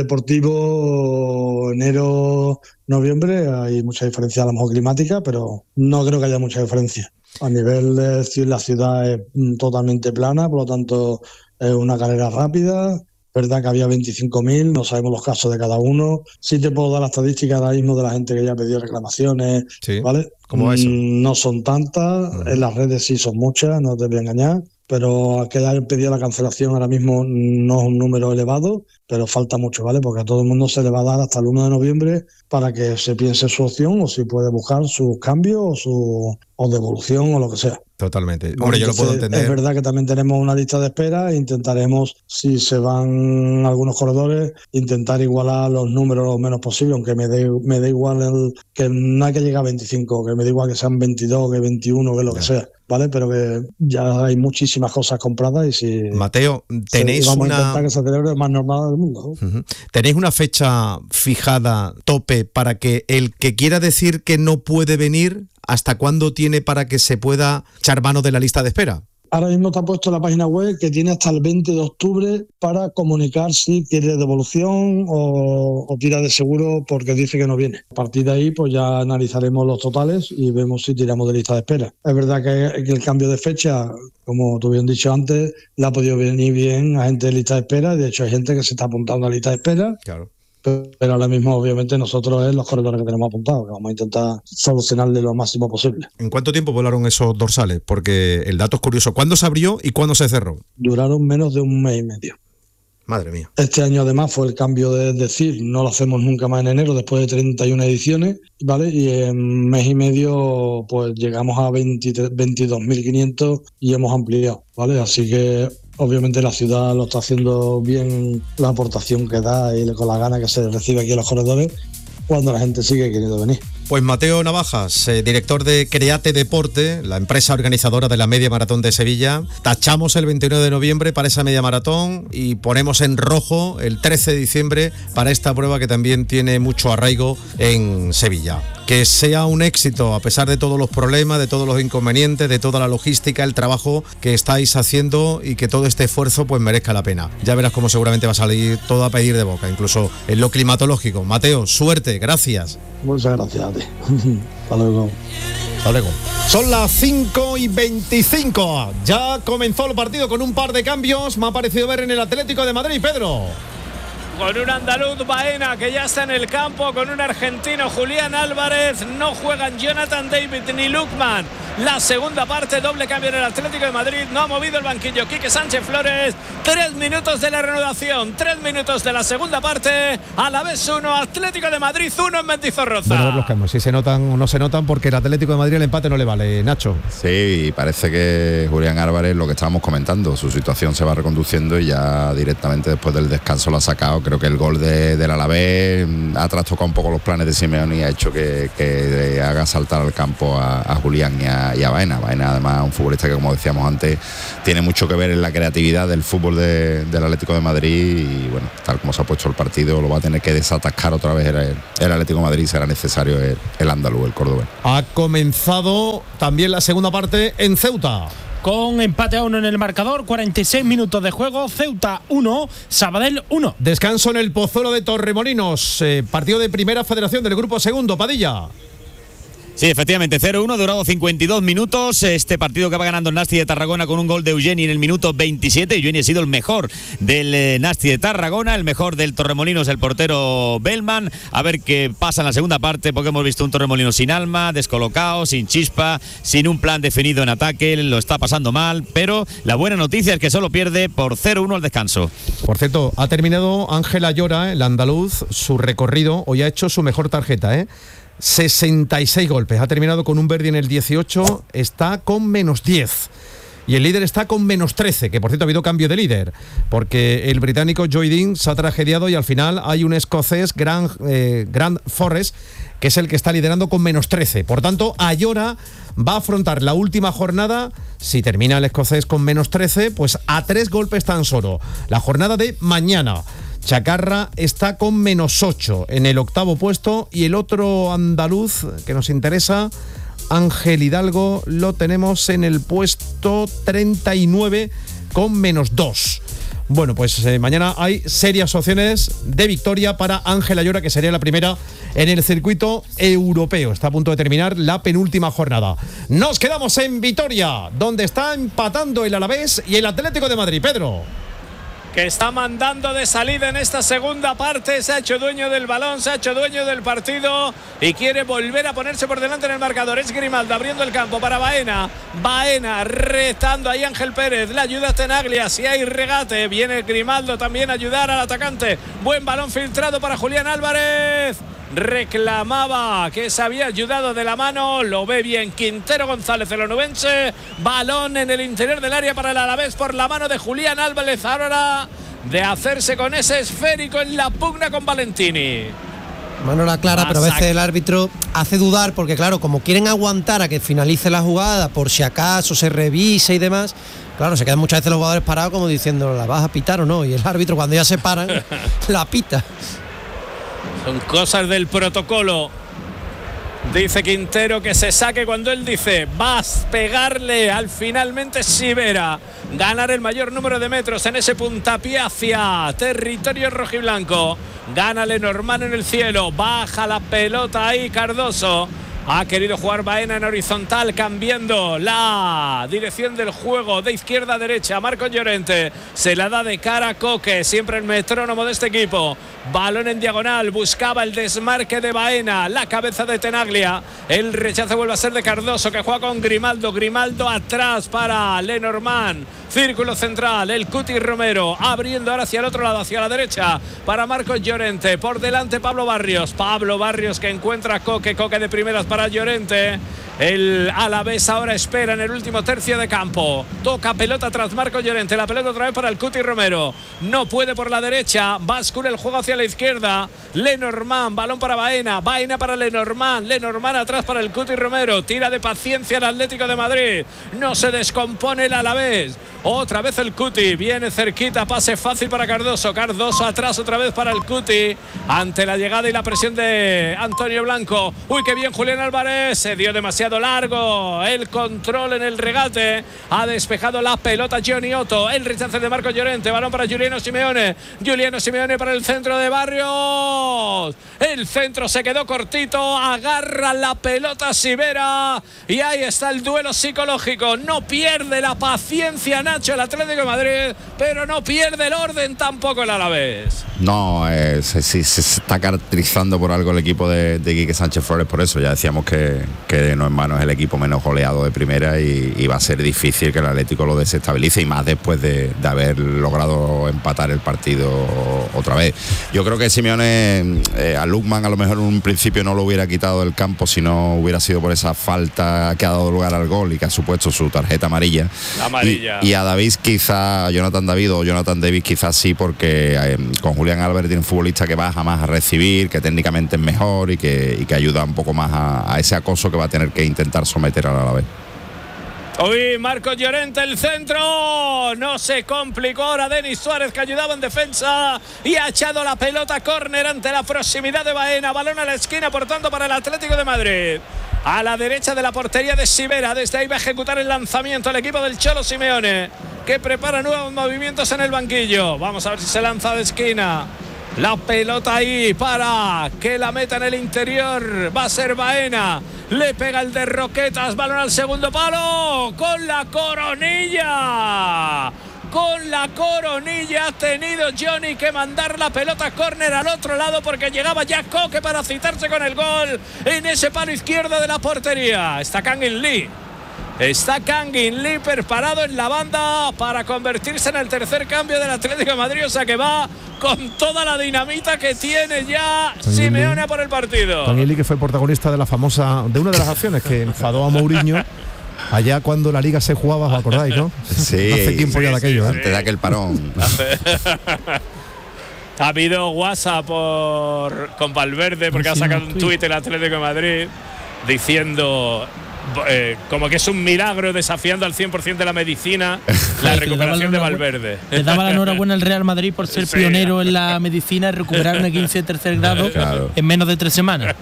deportivo, enero, noviembre, hay mucha diferencia a lo mejor climática, pero no creo que haya mucha diferencia. A nivel de la ciudad es totalmente plana, por lo tanto es una carrera rápida. Verdad que había veinticinco mil, no sabemos los casos de cada uno. Sí te puedo dar la estadística ahora mismo de la gente que ya pidió reclamaciones, sí. ¿vale? ¿Cómo va eso? No son tantas, uh-huh. En las redes sí son muchas, no te voy a engañar, pero que hayan pedido la cancelación ahora mismo no es un número elevado, pero falta mucho, ¿vale? Porque a todo el mundo se le va a dar hasta el uno de noviembre para que se piense su opción o si puede buscar sus cambios o su o devolución o lo que sea. Totalmente. Hombre, yo lo puedo entender. Es verdad que también tenemos una lista de espera e intentaremos, si se van algunos corredores, intentar igualar los números lo menos posible, aunque me dé me da igual el, que no hay que llegar a veinticinco, que me da igual que sean veintidós, que veintiuno, que lo que sea, ¿vale? Pero que ya hay muchísimas cosas compradas y si... Mateo, tenéis vamos una... a intentar que se celebre el más normal del mundo, ¿no? Uh-huh. ¿Tenéis una fecha fijada, tope, para que el que quiera decir que no puede venir, hasta cuándo tiene para que se pueda echar mano de la lista de espera? Ahora mismo está puesto en la página web que tiene hasta el veinte de octubre para comunicar si quiere devolución o, o tira de seguro porque dice que no viene. A partir de ahí pues ya analizaremos los totales y vemos si tiramos de lista de espera. Es verdad que, que el cambio de fecha, como tú bien dicho antes, le ha podido venir bien a gente de lista de espera. De hecho hay gente que se está apuntando a lista de espera. Claro. Pero ahora mismo obviamente nosotros es los corredores que tenemos apuntados, que vamos a intentar solucionarle lo máximo posible. ¿En cuánto tiempo volaron esos dorsales? Porque el dato es curioso. ¿Cuándo se abrió y cuándo se cerró? Duraron menos de un mes y medio. Madre mía. Este año además fue el cambio de decir, no lo hacemos nunca más en enero después de treinta y una ediciones, ¿vale? Y en mes y medio pues llegamos a veintidós mil quinientos y hemos ampliado, ¿vale? Así que obviamente la ciudad lo está haciendo bien, la aportación que da y con la gana que se recibe aquí a los corredores cuando la gente sigue queriendo venir. Pues Mateo Navajas, eh, director de Create Deporte, la empresa organizadora de la Media Maratón de Sevilla. Tachamos el veintinueve de noviembre para esa Media Maratón y ponemos en rojo el trece de diciembre para esta prueba que también tiene mucho arraigo en Sevilla. que sea un éxito a pesar de todos los problemas, de todos los inconvenientes, de toda la logística, el trabajo que estáis haciendo y que todo este esfuerzo pues merezca la pena. Ya verás cómo seguramente va a salir todo a pedir de boca, incluso en lo climatológico. Mateo, suerte, gracias. Muchas gracias a ti. Hasta luego. Hasta luego. Son las cinco y veinticinco. Ya comenzó el partido con un par de cambios. Me ha parecido ver en el Atlético de Madrid, Pedro. Con un andaluz, Baena, que ya está en el campo, con un argentino, Julián Álvarez. No juegan Jonathan David ni Lukman. La segunda parte, doble cambio en el Atlético de Madrid. No ha movido el banquillo Quique Sánchez Flores. Tres minutos de la reanudación, tres minutos de la segunda parte. A la vez uno, Atlético de Madrid uno en Mendizorroza. Bueno, los cambios, si se notan o no se notan, porque el Atlético de Madrid el empate no le vale, Nacho. Sí, y parece que Julián Álvarez, lo que estábamos comentando, su situación se va reconduciendo y ya directamente después del descanso lo ha sacado. Creo que el gol de, del Alavés ha trastocado un poco los planes de Simeone y ha hecho que, que haga saltar al campo a, a Julián y a, y a Baena. Baena, además, un futbolista que, como decíamos antes, tiene mucho que ver en la creatividad del fútbol de, del Atlético de Madrid y, bueno, tal como se ha puesto el partido, lo va a tener que desatascar otra vez el, el Atlético de Madrid. Será necesario el, el andaluz, el cordobés. Ha comenzado también la segunda parte en Ceuta. Con empate a uno en el marcador, cuarenta y seis minutos de juego, Ceuta uno, Sabadell uno. Descanso en el Pozuelo de Torremolinos, eh, partido de Primera Federación del Grupo Segundo, Padilla. Sí, efectivamente, cero uno, durado cincuenta y dos minutos. Este partido que va ganando el Nasti de Tarragona con un gol de Eugeni en el minuto veintisiete. Eugeni ha sido el mejor del eh, Nasti de Tarragona, el mejor del Torremolinos, el portero Bellman. A ver qué pasa en la segunda parte, porque hemos visto un Torremolinos sin alma, descolocado, sin chispa, sin un plan definido en ataque. Lo está pasando mal, pero la buena noticia es que solo pierde por cero uno al descanso. Por cierto, ha terminado Ángel Ayora, el andaluz, su recorrido. Hoy ha hecho su mejor tarjeta, ¿eh? sesenta y seis golpes, ha terminado con un Verdi en el dieciocho, está con menos diez y el líder está con menos trece, que por cierto ha habido cambio de líder porque el británico Joy Dean se ha tragediado y al final hay un escocés, Grant, eh, Grant Forrest, que es el que está liderando con menos trece. Por tanto, Ayora va a afrontar la última jornada, si termina el escocés con menos trece, pues a tres golpes tan solo, la jornada de mañana. Chacarra está con menos ocho en el octavo puesto y el otro andaluz que nos interesa, Ángel Hidalgo, lo tenemos en el puesto treinta y nueve con menos dos. Bueno, pues eh, mañana hay serias opciones de victoria para Ángel Ayora, que sería la primera en el circuito europeo. Está a punto de terminar la penúltima jornada. Nos quedamos en Vitoria, donde está empatando el Alavés y el Atlético de Madrid. Pedro. Que está mandando de salida en esta segunda parte, se ha hecho dueño del balón, se ha hecho dueño del partido y quiere volver a ponerse por delante en el marcador. Es Grimaldo abriendo el campo para Baena, Baena retando ahí Ángel Pérez, la ayuda a Tenaglia, si hay regate, viene Grimaldo también a ayudar al atacante, buen balón filtrado para Julián Álvarez. Reclamaba que se había ayudado de la mano, lo ve bien Quintero González, el onubense. Balón en el interior del área para el Alavés por la mano de Julián Álvarez, ahora de hacerse con ese esférico en la pugna con Valentini. Mano la clara, pero a veces el árbitro hace dudar porque claro, como quieren aguantar a que finalice la jugada por si acaso se revise y demás, claro, se quedan muchas veces los jugadores parados como diciendo, ¿la vas a pitar o no? Y el árbitro cuando ya se paran, la pita. Son cosas del protocolo. Dice Quintero que se saque cuando él dice vas a pegarle al finalmente Sivera. Ganar el mayor número de metros en ese puntapié hacia territorio rojiblanco. Gana Lenormand en el cielo. Baja la pelota ahí Cardoso. Ha querido jugar Baena en horizontal, cambiando la dirección del juego de izquierda a derecha. Marcos Llorente se la da de cara a Coque, siempre el metrónomo de este equipo. Balón en diagonal, buscaba el desmarque de Baena, la cabeza de Tenaglia. El rechazo vuelve a ser de Cardoso, que juega con Grimaldo. Grimaldo atrás para Lenormand. Círculo central, el Cuti Romero abriendo ahora hacia el otro lado, hacia la derecha para Marcos Llorente. Por delante Pablo Barrios. Pablo Barrios que encuentra a Coque, Coque de primeras para Llorente. El Alavés ahora espera en el último tercio de campo. Toca pelota tras Marco Llorente. La pelota otra vez para el Cuti Romero. No puede por la derecha. Bascula el juego hacia la izquierda. Lenormand, balón para Baena. Baena para Lenormand. Lenormand atrás para el Cuti Romero. Tira de paciencia el Atlético de Madrid. No se descompone el Alavés. Otra vez el Cuti. Viene cerquita. Pase fácil para Cardoso. Cardoso atrás otra vez para el Cuti. Ante la llegada y la presión de Antonio Blanco. Uy, qué bien Julián Álvarez. Se dio demasiado largo el control en el regate, ha despejado la pelota Johnny Otto, el rechace de Marco Llorente, balón para Juliano Simeone, Juliano Simeone para el centro de Barrios, el centro se quedó cortito, agarra la pelota Sivera y ahí está el duelo psicológico. No pierde la paciencia Nacho el Atlético de Madrid, pero no pierde el orden tampoco el Alavés. No, eh, sí, sí, se está caracterizando por algo el equipo de, de Quique Sánchez Flores, por eso ya decíamos que, que no es mano, es el equipo menos goleado de primera y, y va a ser difícil que el Atlético lo desestabilice, y más después de, de haber logrado empatar el partido otra vez. Yo creo que Simeone eh, a Lukman a lo mejor en un principio no lo hubiera quitado del campo si no hubiera sido por esa falta que ha dado lugar al gol y que ha supuesto su tarjeta amarilla. La amarilla. Y, y a David quizá, a Jonathan David o Jonathan Davis quizás sí, porque eh, con Julián Álvarez tiene un futbolista que baja más a recibir, que técnicamente es mejor y que, y que ayuda un poco más a, a ese acoso que va a tener que intentar someter a la vez. Uy, Marcos Llorente, el centro. No se complicó ahora Denis Suárez, que ayudaba en defensa y ha echado la pelota córner ante la proximidad de Baena. Balón a la esquina, por tanto, para el Atlético de Madrid. A la derecha de la portería de Sivera. Desde ahí va a ejecutar el lanzamiento el equipo del Cholo Simeone, que prepara nuevos movimientos en el banquillo. Vamos a ver si se lanza de esquina. La pelota ahí para que la meta en el interior. Va a ser Baena. Le pega el de Roquetas. Balón al segundo palo. Con la coronilla. Con la coronilla ha tenido Johnny que mandar la pelota córner al otro lado, porque llegaba ya Coque para citarse con el gol en ese palo izquierdo de la portería. Está Kangin Lee. Está Kangin Lee preparado en la banda para convertirse en el tercer cambio del Atlético de Madrid. O sea que va con toda la dinamita que tiene ya Simeone por el partido. Kangin Lee, que fue protagonista de la famosa, de una de las acciones que enfadó a Mourinho allá cuando la Liga se jugaba, ¿os acordáis, no? Sí. Hace tiempo sí, ya de aquello, sí, ¿eh? Antes de aquel parón. Ha habido WhatsApp por, con Valverde, porque ha sacado un tuit el Atlético de Madrid diciendo eh, como que es un milagro, desafiando al cien por ciento de la medicina la recuperación de Valverde. Le daba la enhorabuena al Real Madrid por ser sí. pionero en la medicina y recuperar una quince de tercer grado claro. en menos de tres semanas.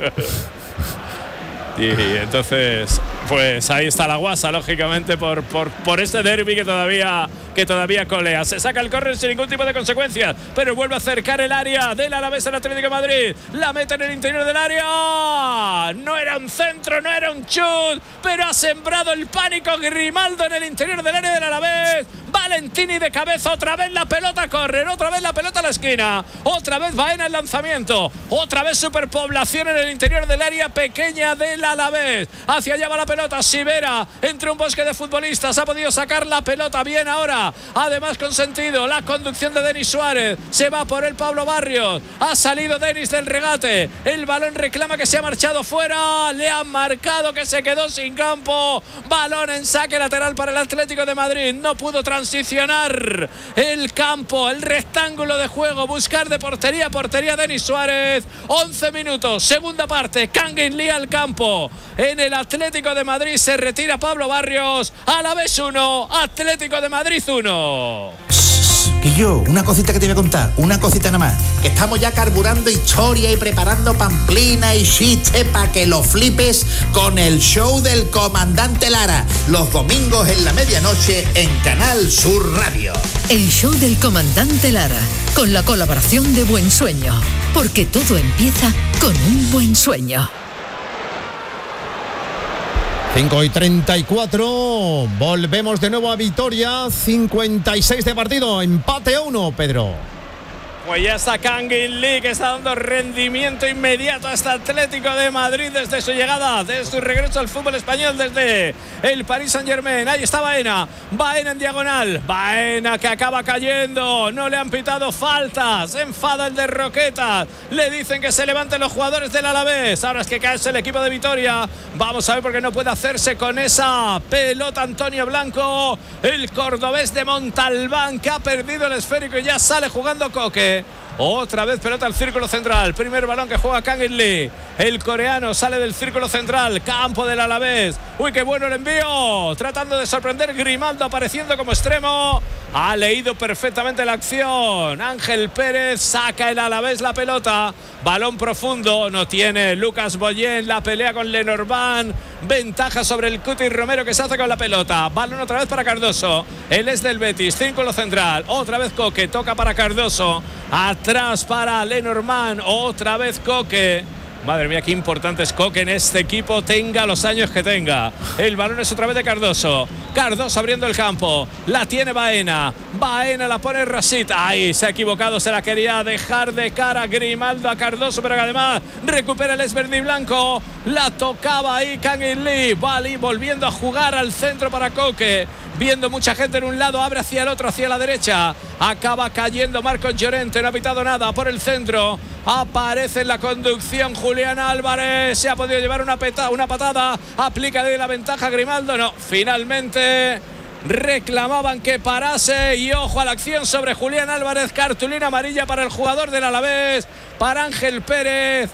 Y entonces, pues ahí está la guasa, lógicamente, por, por, por este derbi que todavía, que todavía colea. Se saca el córner sin ningún tipo de consecuencias, pero vuelve a acercar el área del Alavés al Atlético de Madrid. La mete en el interior del área. No era un centro, no era un chut, pero ha sembrado el pánico Grimaldo en el interior del área del Alavés. Valentini de cabeza, otra vez la pelota córner, otra vez la pelota a la esquina, otra vez Baena el lanzamiento, otra vez superpoblación en el interior del área pequeña del Alavés. Hacia allá va la pelota, Sivera entre un bosque de futbolistas ha podido sacar la pelota bien ahora, además con sentido la conducción de Denis Suárez. Se va por el Pablo Barrios, ha salido Denis del regate, el balón reclama que se ha marchado fuera, le han marcado que se quedó sin campo. Balón en saque lateral para el Atlético de Madrid, no pudo transicionar el campo, el rectángulo de juego, buscar de portería a portería Denis Suárez. Once minutos, segunda parte, Kangin Lee al campo. En el Atlético de Madrid se retira Pablo Barrios. Alavés uno, Atlético de Madrid uno. Que yo, una cosita que te voy a contar, una cosita nada más, que estamos ya carburando historia y preparando pamplina y chistes para que lo flipes con el show del Comandante Lara, los domingos en la medianoche en Canal Sur Radio. El show del Comandante Lara, con la colaboración de Buen Sueño, porque todo empieza con un buen sueño. cinco y treinta y cuatro, volvemos de nuevo a Vitoria, cincuenta y seis de partido, empate a uno, Pedro. Pues ya está Kangin Lee, que está dando rendimiento inmediato a este Atlético de Madrid desde su llegada, desde su regreso al fútbol español, desde el Paris Saint-Germain. Ahí está Baena, Baena en diagonal, Baena que acaba cayendo, no le han pitado faltas, se enfada el de Roquetas, le dicen que se levanten los jugadores del Alavés. Ahora es que cae el equipo de Vitoria. Vamos a ver por qué no puede hacerse con esa pelota Antonio Blanco, el cordobés de Montalbán, que ha perdido el esférico y ya sale jugando Coque. Otra vez pelota al círculo central. Primer balón que juega Kangin Lee. El coreano sale del círculo central. Campo del Alavés. Uy, qué bueno el envío. Tratando de sorprender. Grimaldo apareciendo como extremo. Ha leído perfectamente la acción. Ángel Pérez saca el Alavés la pelota. Balón profundo. No tiene Lucas Boyén. La pelea con Lenormand. Ventaja sobre el Cuti Romero, que se hace con la pelota. Balón otra vez para Cardoso. Él es del Betis. Círculo central. Otra vez Coque. Toca para Cardoso. Atrás para Lenormand. Otra vez Coque. Madre mía, qué importante es Coque en este equipo, tenga los años que tenga. El balón es otra vez de Cardoso. Cardoso abriendo el campo. La tiene Baena. Baena la pone Rasita. Ahí se ha equivocado, se la quería dejar de cara Grimaldo a Cardoso, pero que además recupera el esverde blanco. La tocaba ahí Kangin Lee. Bali volviendo a jugar al centro para Coque. Viendo mucha gente en un lado, abre hacia el otro, hacia la derecha. Acaba cayendo Marcos Llorente, no ha pitado nada por el centro. Aparece en la conducción Julián Álvarez. Se ha podido llevar una, peta, una patada. Aplica de la ventaja Grimaldo. No, finalmente reclamaban que parase. Y ojo a la acción sobre Julián Álvarez. Cartulina amarilla para el jugador del Alavés, para Ángel Pérez.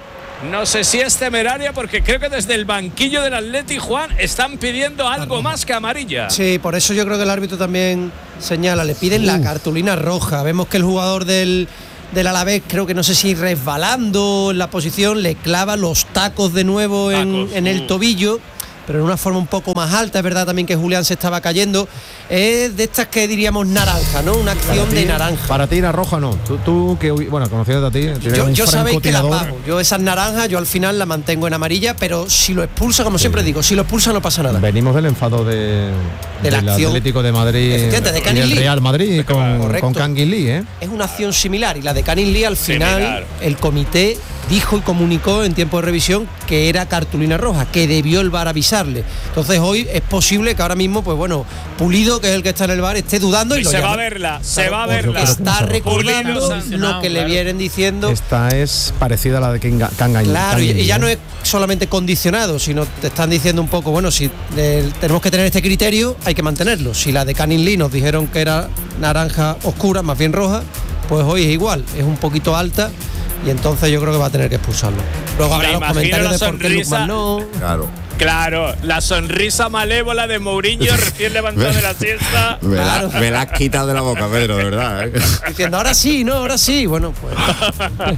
No sé si es temeraria, porque creo que desde el banquillo del Atleti, Juan, están pidiendo algo más que amarilla. Sí, por eso yo creo que el árbitro también señala, le piden uh. la cartulina roja. Vemos que el jugador del, del Alavés, creo que no sé si resbalando en la posición, le clava los tacos de nuevo tacos, en, en el tobillo, pero en una forma un poco más alta. Es verdad también que Julián se estaba cayendo. Es de estas que diríamos naranja, ¿no? Una acción ti, de naranja. Para ti, la roja no. Tú, tú que, bueno, conociendo a ti, yo, yo sabéis que la pago. Yo esas naranjas, yo al final la mantengo en amarilla, pero si lo expulsa, como sí. siempre digo, si lo expulsa no pasa nada. Venimos del enfado de, de la del acción, Atlético de Madrid de y el Real Madrid con, con Kangin Lee, ¿eh? Es una acción similar, y la de Kangin Lee al final similar. El comité dijo y comunicó en tiempo de revisión que era cartulina roja, que debió el V A R avisarle. Entonces hoy es posible que ahora mismo, pues bueno, Pulido, que es el que está en el V A R, esté dudando y, y lo se llama. va a verla, se va a verla. Está recordando lo que le vienen diciendo. Esta es parecida a la de Kangin Lee. Claro, y, y ya no es solamente condicionado, sino te están diciendo un poco, bueno, si eh, tenemos que tener este criterio, hay que mantenerlo. Si la de Kangin Lee nos dijeron que era naranja oscura, más bien roja, pues hoy es igual, es un poquito alta. Y entonces yo creo que va a tener que expulsarlo. Luego habrá los comentarios de por qué Lukman no. Claro. Claro, la sonrisa malévola de Mourinho recién levantado de la siesta. Me la, claro. me la has quitado de la boca, Pedro, de verdad. ¿eh? Diciendo, ahora sí, no, ahora sí. Bueno, pues.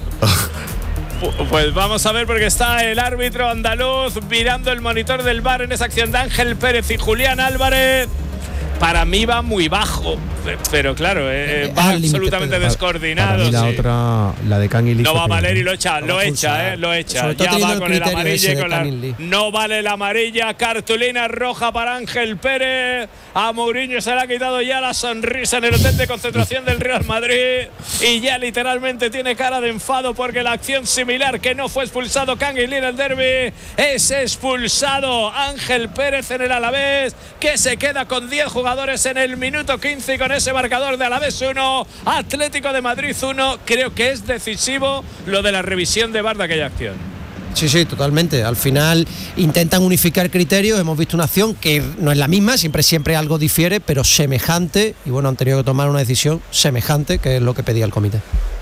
Pues vamos a ver, porque está el árbitro andaluz mirando el monitor del V A R en esa acción de Ángel Pérez y Julián Álvarez. Para mí va muy bajo, pero claro, eh, va absolutamente descoordinado. Para mí la sí. otra, la de Kangin Lee. No va a valer y lo echa, lo echa, eh, lo echa. Ya va con el amarillo y con la. No vale la amarilla, cartulina roja para Ángel Pérez. A Mourinho se le ha quitado ya la sonrisa en el hotel de concentración del Real Madrid y ya literalmente tiene cara de enfado, porque la acción similar, que no fue expulsado Kangin Lee en el derbi, es expulsado Ángel Pérez en el Alavés, que se queda con diez jugadores jugadores en el minuto quince, y con ese marcador de Alavés uno, Atlético de Madrid uno. Creo que es decisivo lo de la revisión de V A R de aquella acción. Sí, sí, totalmente. Al final intentan unificar criterios. Hemos visto una acción que no es la misma, siempre siempre algo difiere, pero semejante, y bueno, han tenido que tomar una decisión semejante, que es lo que pedía el comité.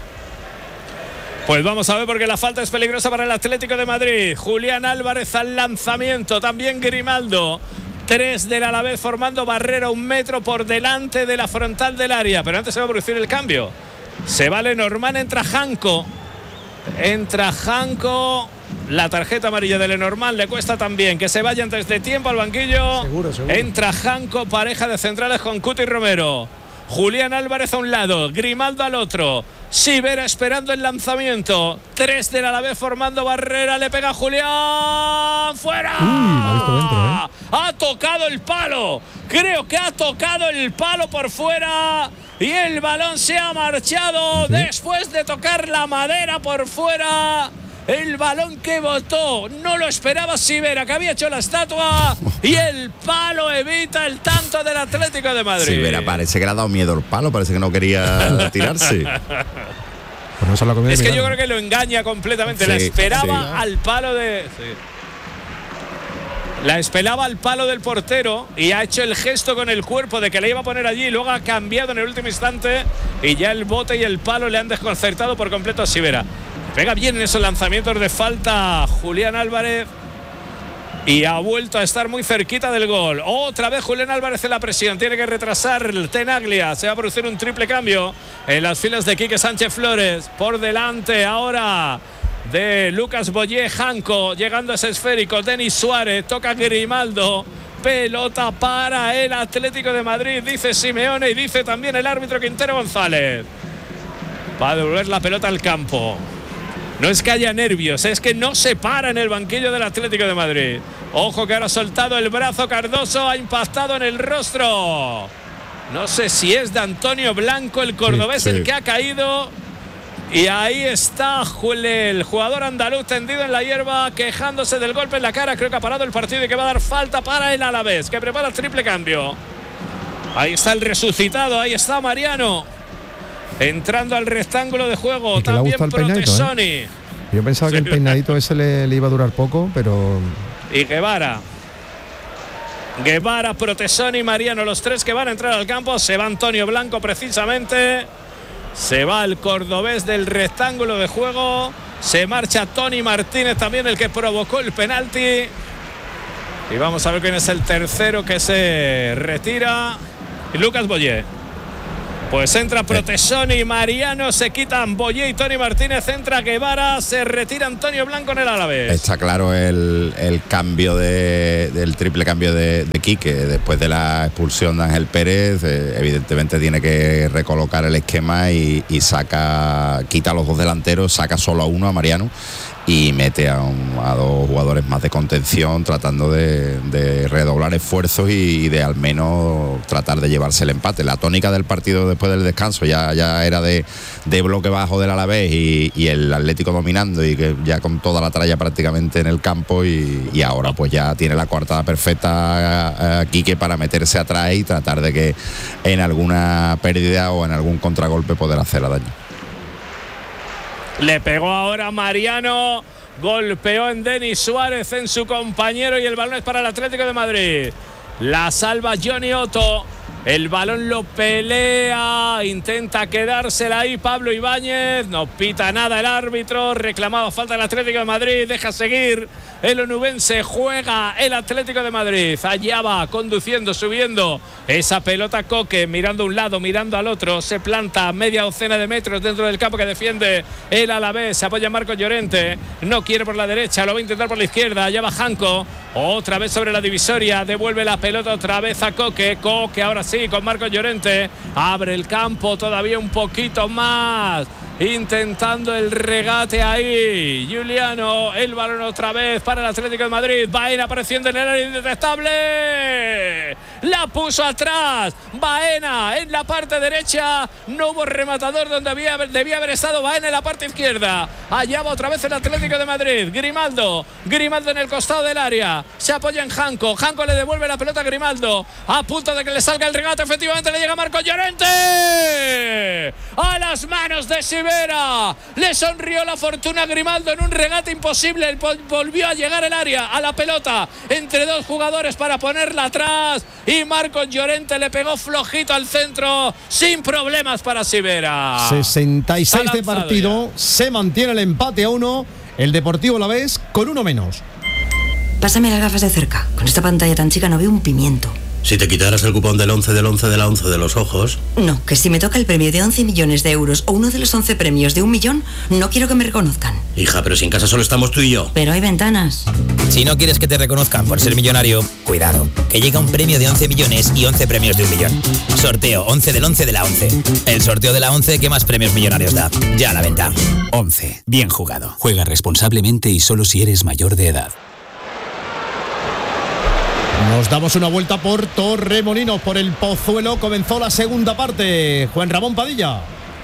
Pues vamos a ver, porque la falta es peligrosa para el Atlético de Madrid. Julián Álvarez al lanzamiento, también Grimaldo. Tres del Alavés formando barrera un metro por delante de la frontal del área. Pero antes se va a producir el cambio. Se va Lenormand, entra Janko. Entra Janko. La tarjeta amarilla de Lenormand le cuesta también que se vaya antes de tiempo al banquillo. Seguro, seguro. Entra Janko, pareja de centrales con Cuti Romero. Julián Álvarez a un lado, Grimaldo al otro. Sivera esperando el lanzamiento. Tres del Alavés formando barrera. Le pega Julián. ¡Fuera! Uy, la ha visto dentro, ¿eh? Ha tocado el palo. Creo que ha tocado el palo por fuera. y el balón se ha marchado después de tocar la madera por fuera. El balón que botó no lo esperaba Sivera, que había hecho la estatua, y el palo evita el tanto del Atlético de Madrid. Sivera parece que le ha dado miedo el palo, parece que no quería tirarse. Pues no se lo es que mirar. yo creo que lo engaña completamente. Sí, la esperaba sí. al palo de... Sí. La esperaba al palo del portero y ha hecho el gesto con el cuerpo de que le iba a poner allí, y luego ha cambiado en el último instante y ya el bote y el palo le han desconcertado por completo a Sivera. Pega bien en esos lanzamientos de falta Julián Álvarez y ha vuelto a estar muy cerquita del gol. Otra vez Julián Álvarez en la presión, tiene que retrasar el Tenaglia. Se va a producir un triple cambio en las filas de Quique Sánchez Flores. Por delante ahora de Lucas Boyé, Janco, llegando a ese esférico, Denis Suárez, toca Grimaldo, pelota para el Atlético de Madrid, dice Simeone y dice también el árbitro Quintero González. Va a devolver la pelota al campo. No es que haya nervios, es que no se para en el banquillo del Atlético de Madrid. Ojo que ahora ha soltado el brazo Cardoso, ha impactado en el rostro. No sé si es de Antonio Blanco, el cordobés, sí, sí. el que ha caído. Y ahí está el jugador andaluz tendido en la hierba, quejándose del golpe en la cara. Creo que ha parado el partido y que va a dar falta para el Alavés, que prepara el triple cambio. Ahí está el resucitado, ahí está Mariano, entrando al rectángulo de juego. También Protesoni. ¿eh? Yo pensaba sí. que el peinadito ese le, le iba a durar poco, pero... Y Guevara. Guevara, Protesoni y Mariano, los tres que van a entrar al campo. Se va Antonio Blanco precisamente. Se va el cordobés del rectángulo de juego. Se marcha Tony Martínez, también el que provocó el penalti. Y vamos a ver quién es el tercero que se retira. Y Lucas Boyé. Pues entra Protesoni y Mariano, se quitan Boyé y Tony Martínez, entra Guevara, se retira Antonio Blanco en el Alavés. Está claro el, el cambio de, del triple cambio de, de Quique después de la expulsión de Ángel Pérez. Eh, evidentemente tiene que recolocar el esquema y, y saca, quita a los dos delanteros, saca solo a uno, a Mariano, y mete a, un, a dos jugadores más de contención, tratando de, de redoblar esfuerzos y, y de al menos tratar de llevarse el empate. La tónica del partido después del descanso ya, ya era de, de bloque bajo del Alavés y, y el Atlético dominando, y que ya con toda la tralla prácticamente en el campo, y, y ahora pues ya tiene la coartada perfecta a, a Quique para meterse atrás y tratar de que en alguna pérdida o en algún contragolpe poder hacerle daño. Le pegó ahora Mariano, golpeó en Denis Suárez, en su compañero, y el balón es para el Atlético de Madrid. La salva Johnny Otto, el balón lo pelea, intenta quedársela ahí Pablo Ibáñez, no pita nada el árbitro, reclamaba falta el Atlético de Madrid, deja seguir el onubense, juega el Atlético de Madrid. Allá va, conduciendo, subiendo esa pelota Coque, mirando a un lado, mirando al otro, se planta a media docena de metros dentro del campo que defiende el Alavés, se apoya Marcos Llorente, no quiere por la derecha, lo va a intentar por la izquierda, allá va Janco, otra vez sobre la divisoria, devuelve la pelota otra vez a Coque, Coque ahora sí con Marcos Llorente, abre el campo todavía un poquito más, intentando el regate ahí Juliano, el balón otra vez para el Atlético de Madrid. Baena apareciendo en el área indetectable, la puso atrás Baena en la parte derecha, no hubo rematador donde había, debía haber estado Baena en la parte izquierda. Allá va otra vez el Atlético de Madrid, Grimaldo, Grimaldo en el costado del área, se apoya en Janco, Janco le devuelve la pelota a Grimaldo, a punto de que le salga el regate, efectivamente le llega Marcos Llorente a las manos de Sivera, le sonrió la fortuna a Grimaldo en un regate imposible, volvió a llegar el área, a la pelota entre dos jugadores para ponerla atrás, y Marcos Llorente le pegó flojito al centro, sin problemas para Sivera. sesenta y seis de partido, ya. Se mantiene el empate a uno, el Deportivo Alavés con uno menos. Pásame las gafas de cerca, con esta pantalla tan chica no veo un pimiento. Si te quitaras el cupón del once del once de la once de los ojos... No, que si me toca el premio de once millones de euros o uno de los once premios de un millón, no quiero que me reconozcan. Hija, pero si en casa solo estamos tú y yo. Pero hay ventanas. Si no quieres que te reconozcan por ser millonario, cuidado, que llega un premio de once millones y once premios de un millón. Sorteo once del once de la once. El sorteo de la once que más premios millonarios da. Ya a la venta. once. Bien jugado. Juega responsablemente y solo si eres mayor de edad. Nos damos una vuelta por Torremolinos, por el Pozuelo. Comenzó la segunda parte. Juan Ramón Padilla.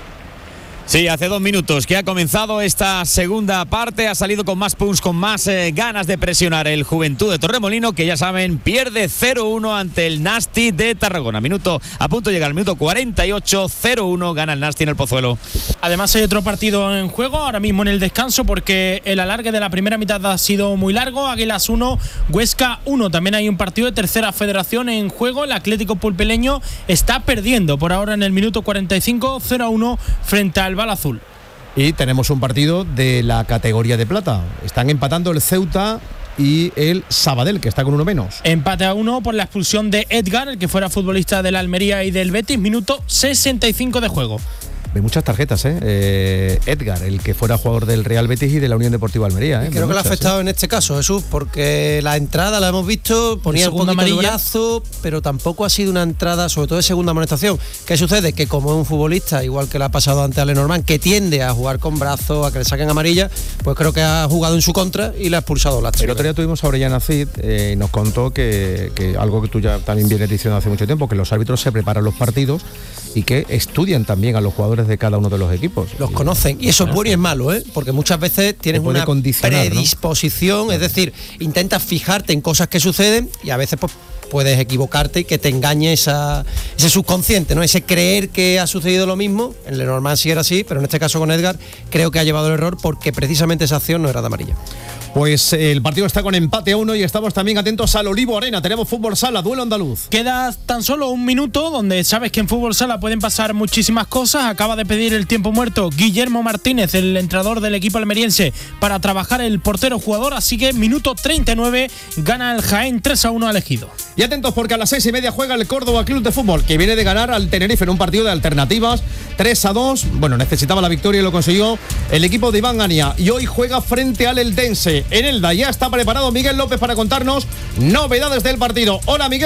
Sí, hace dos minutos que ha comenzado esta segunda parte, ha salido con más punch, con más eh, ganas de presionar el Juventud de Torremolino, que ya saben, pierde cero uno ante el Nasti de Tarragona. Minuto a punto de llegar al minuto cuarenta y ocho, cero uno gana el Nasti en el Pozuelo. Además hay otro partido en juego ahora mismo en el descanso, porque el alargue de la primera mitad ha sido muy largo. Águilas uno, Huesca uno. También hay un partido de tercera federación en juego. El Atlético Pulpileño está perdiendo por ahora en el minuto cuarenta y cinco, cero a uno frente al Bala Azul. Y tenemos un partido de la categoría de plata. Están empatando el Ceuta y el Sabadell, que está con uno menos. Empate a uno por la expulsión de Edgar, el que fuera futbolista del Almería y del Betis. Minuto sesenta y cinco de juego. Ve muchas tarjetas, ¿eh? ¿eh? Edgar, el que fuera jugador del Real Betis y de la Unión Deportiva Almería. ¿eh? Creo que le ha afectado ¿eh? en este caso, Jesús, porque la entrada la hemos visto, ponía un poquito el brazo, pero tampoco ha sido una entrada, sobre todo de segunda amonestación. ¿Qué sucede? Que como es un futbolista, igual que le ha pasado antes a Lenormand, que tiende a jugar con brazos, a que le saquen amarilla, pues creo que ha jugado en su contra y le ha expulsado la. El otro día tuvimos a Orellana Cid y eh, nos contó que, que algo que tú ya también vienes diciendo hace mucho tiempo, que los árbitros se preparan los partidos y que estudian también a los jugadores de cada uno de los equipos. Los conocen, y eso es bueno y es malo, ¿eh? Porque muchas veces tienes una predisposición, ¿no? Es decir, intentas fijarte en cosas que suceden y a veces pues puedes equivocarte y que te engañe esa, ese subconsciente, ¿no? Ese creer que ha sucedido lo mismo. En Lenormand sí era así, pero en este caso con Edgar creo que ha llevado el error porque precisamente esa acción no era de amarilla. Pues el partido está con empate a uno y estamos también atentos al Olivo Arena. Tenemos fútbol sala, duelo andaluz. Queda tan solo un minuto donde sabes que en fútbol sala pueden pasar muchísimas cosas. Acaba de pedir el tiempo muerto Guillermo Martínez, el entrenador del equipo almeriense, para trabajar el portero jugador. Así que minuto treinta y nueve, gana el Jaén tres a uno al Ejido. Y atentos porque a las seis y media juega el Córdoba Club de Fútbol, que viene de ganar al Tenerife en un partido de alternativas, tres a dos. Bueno, necesitaba la victoria y lo consiguió el equipo de Iván Gania. Y hoy juega frente al Eldense en Elda. Ya está preparado Miguel López para contarnos novedades del partido. Hola, Miguel.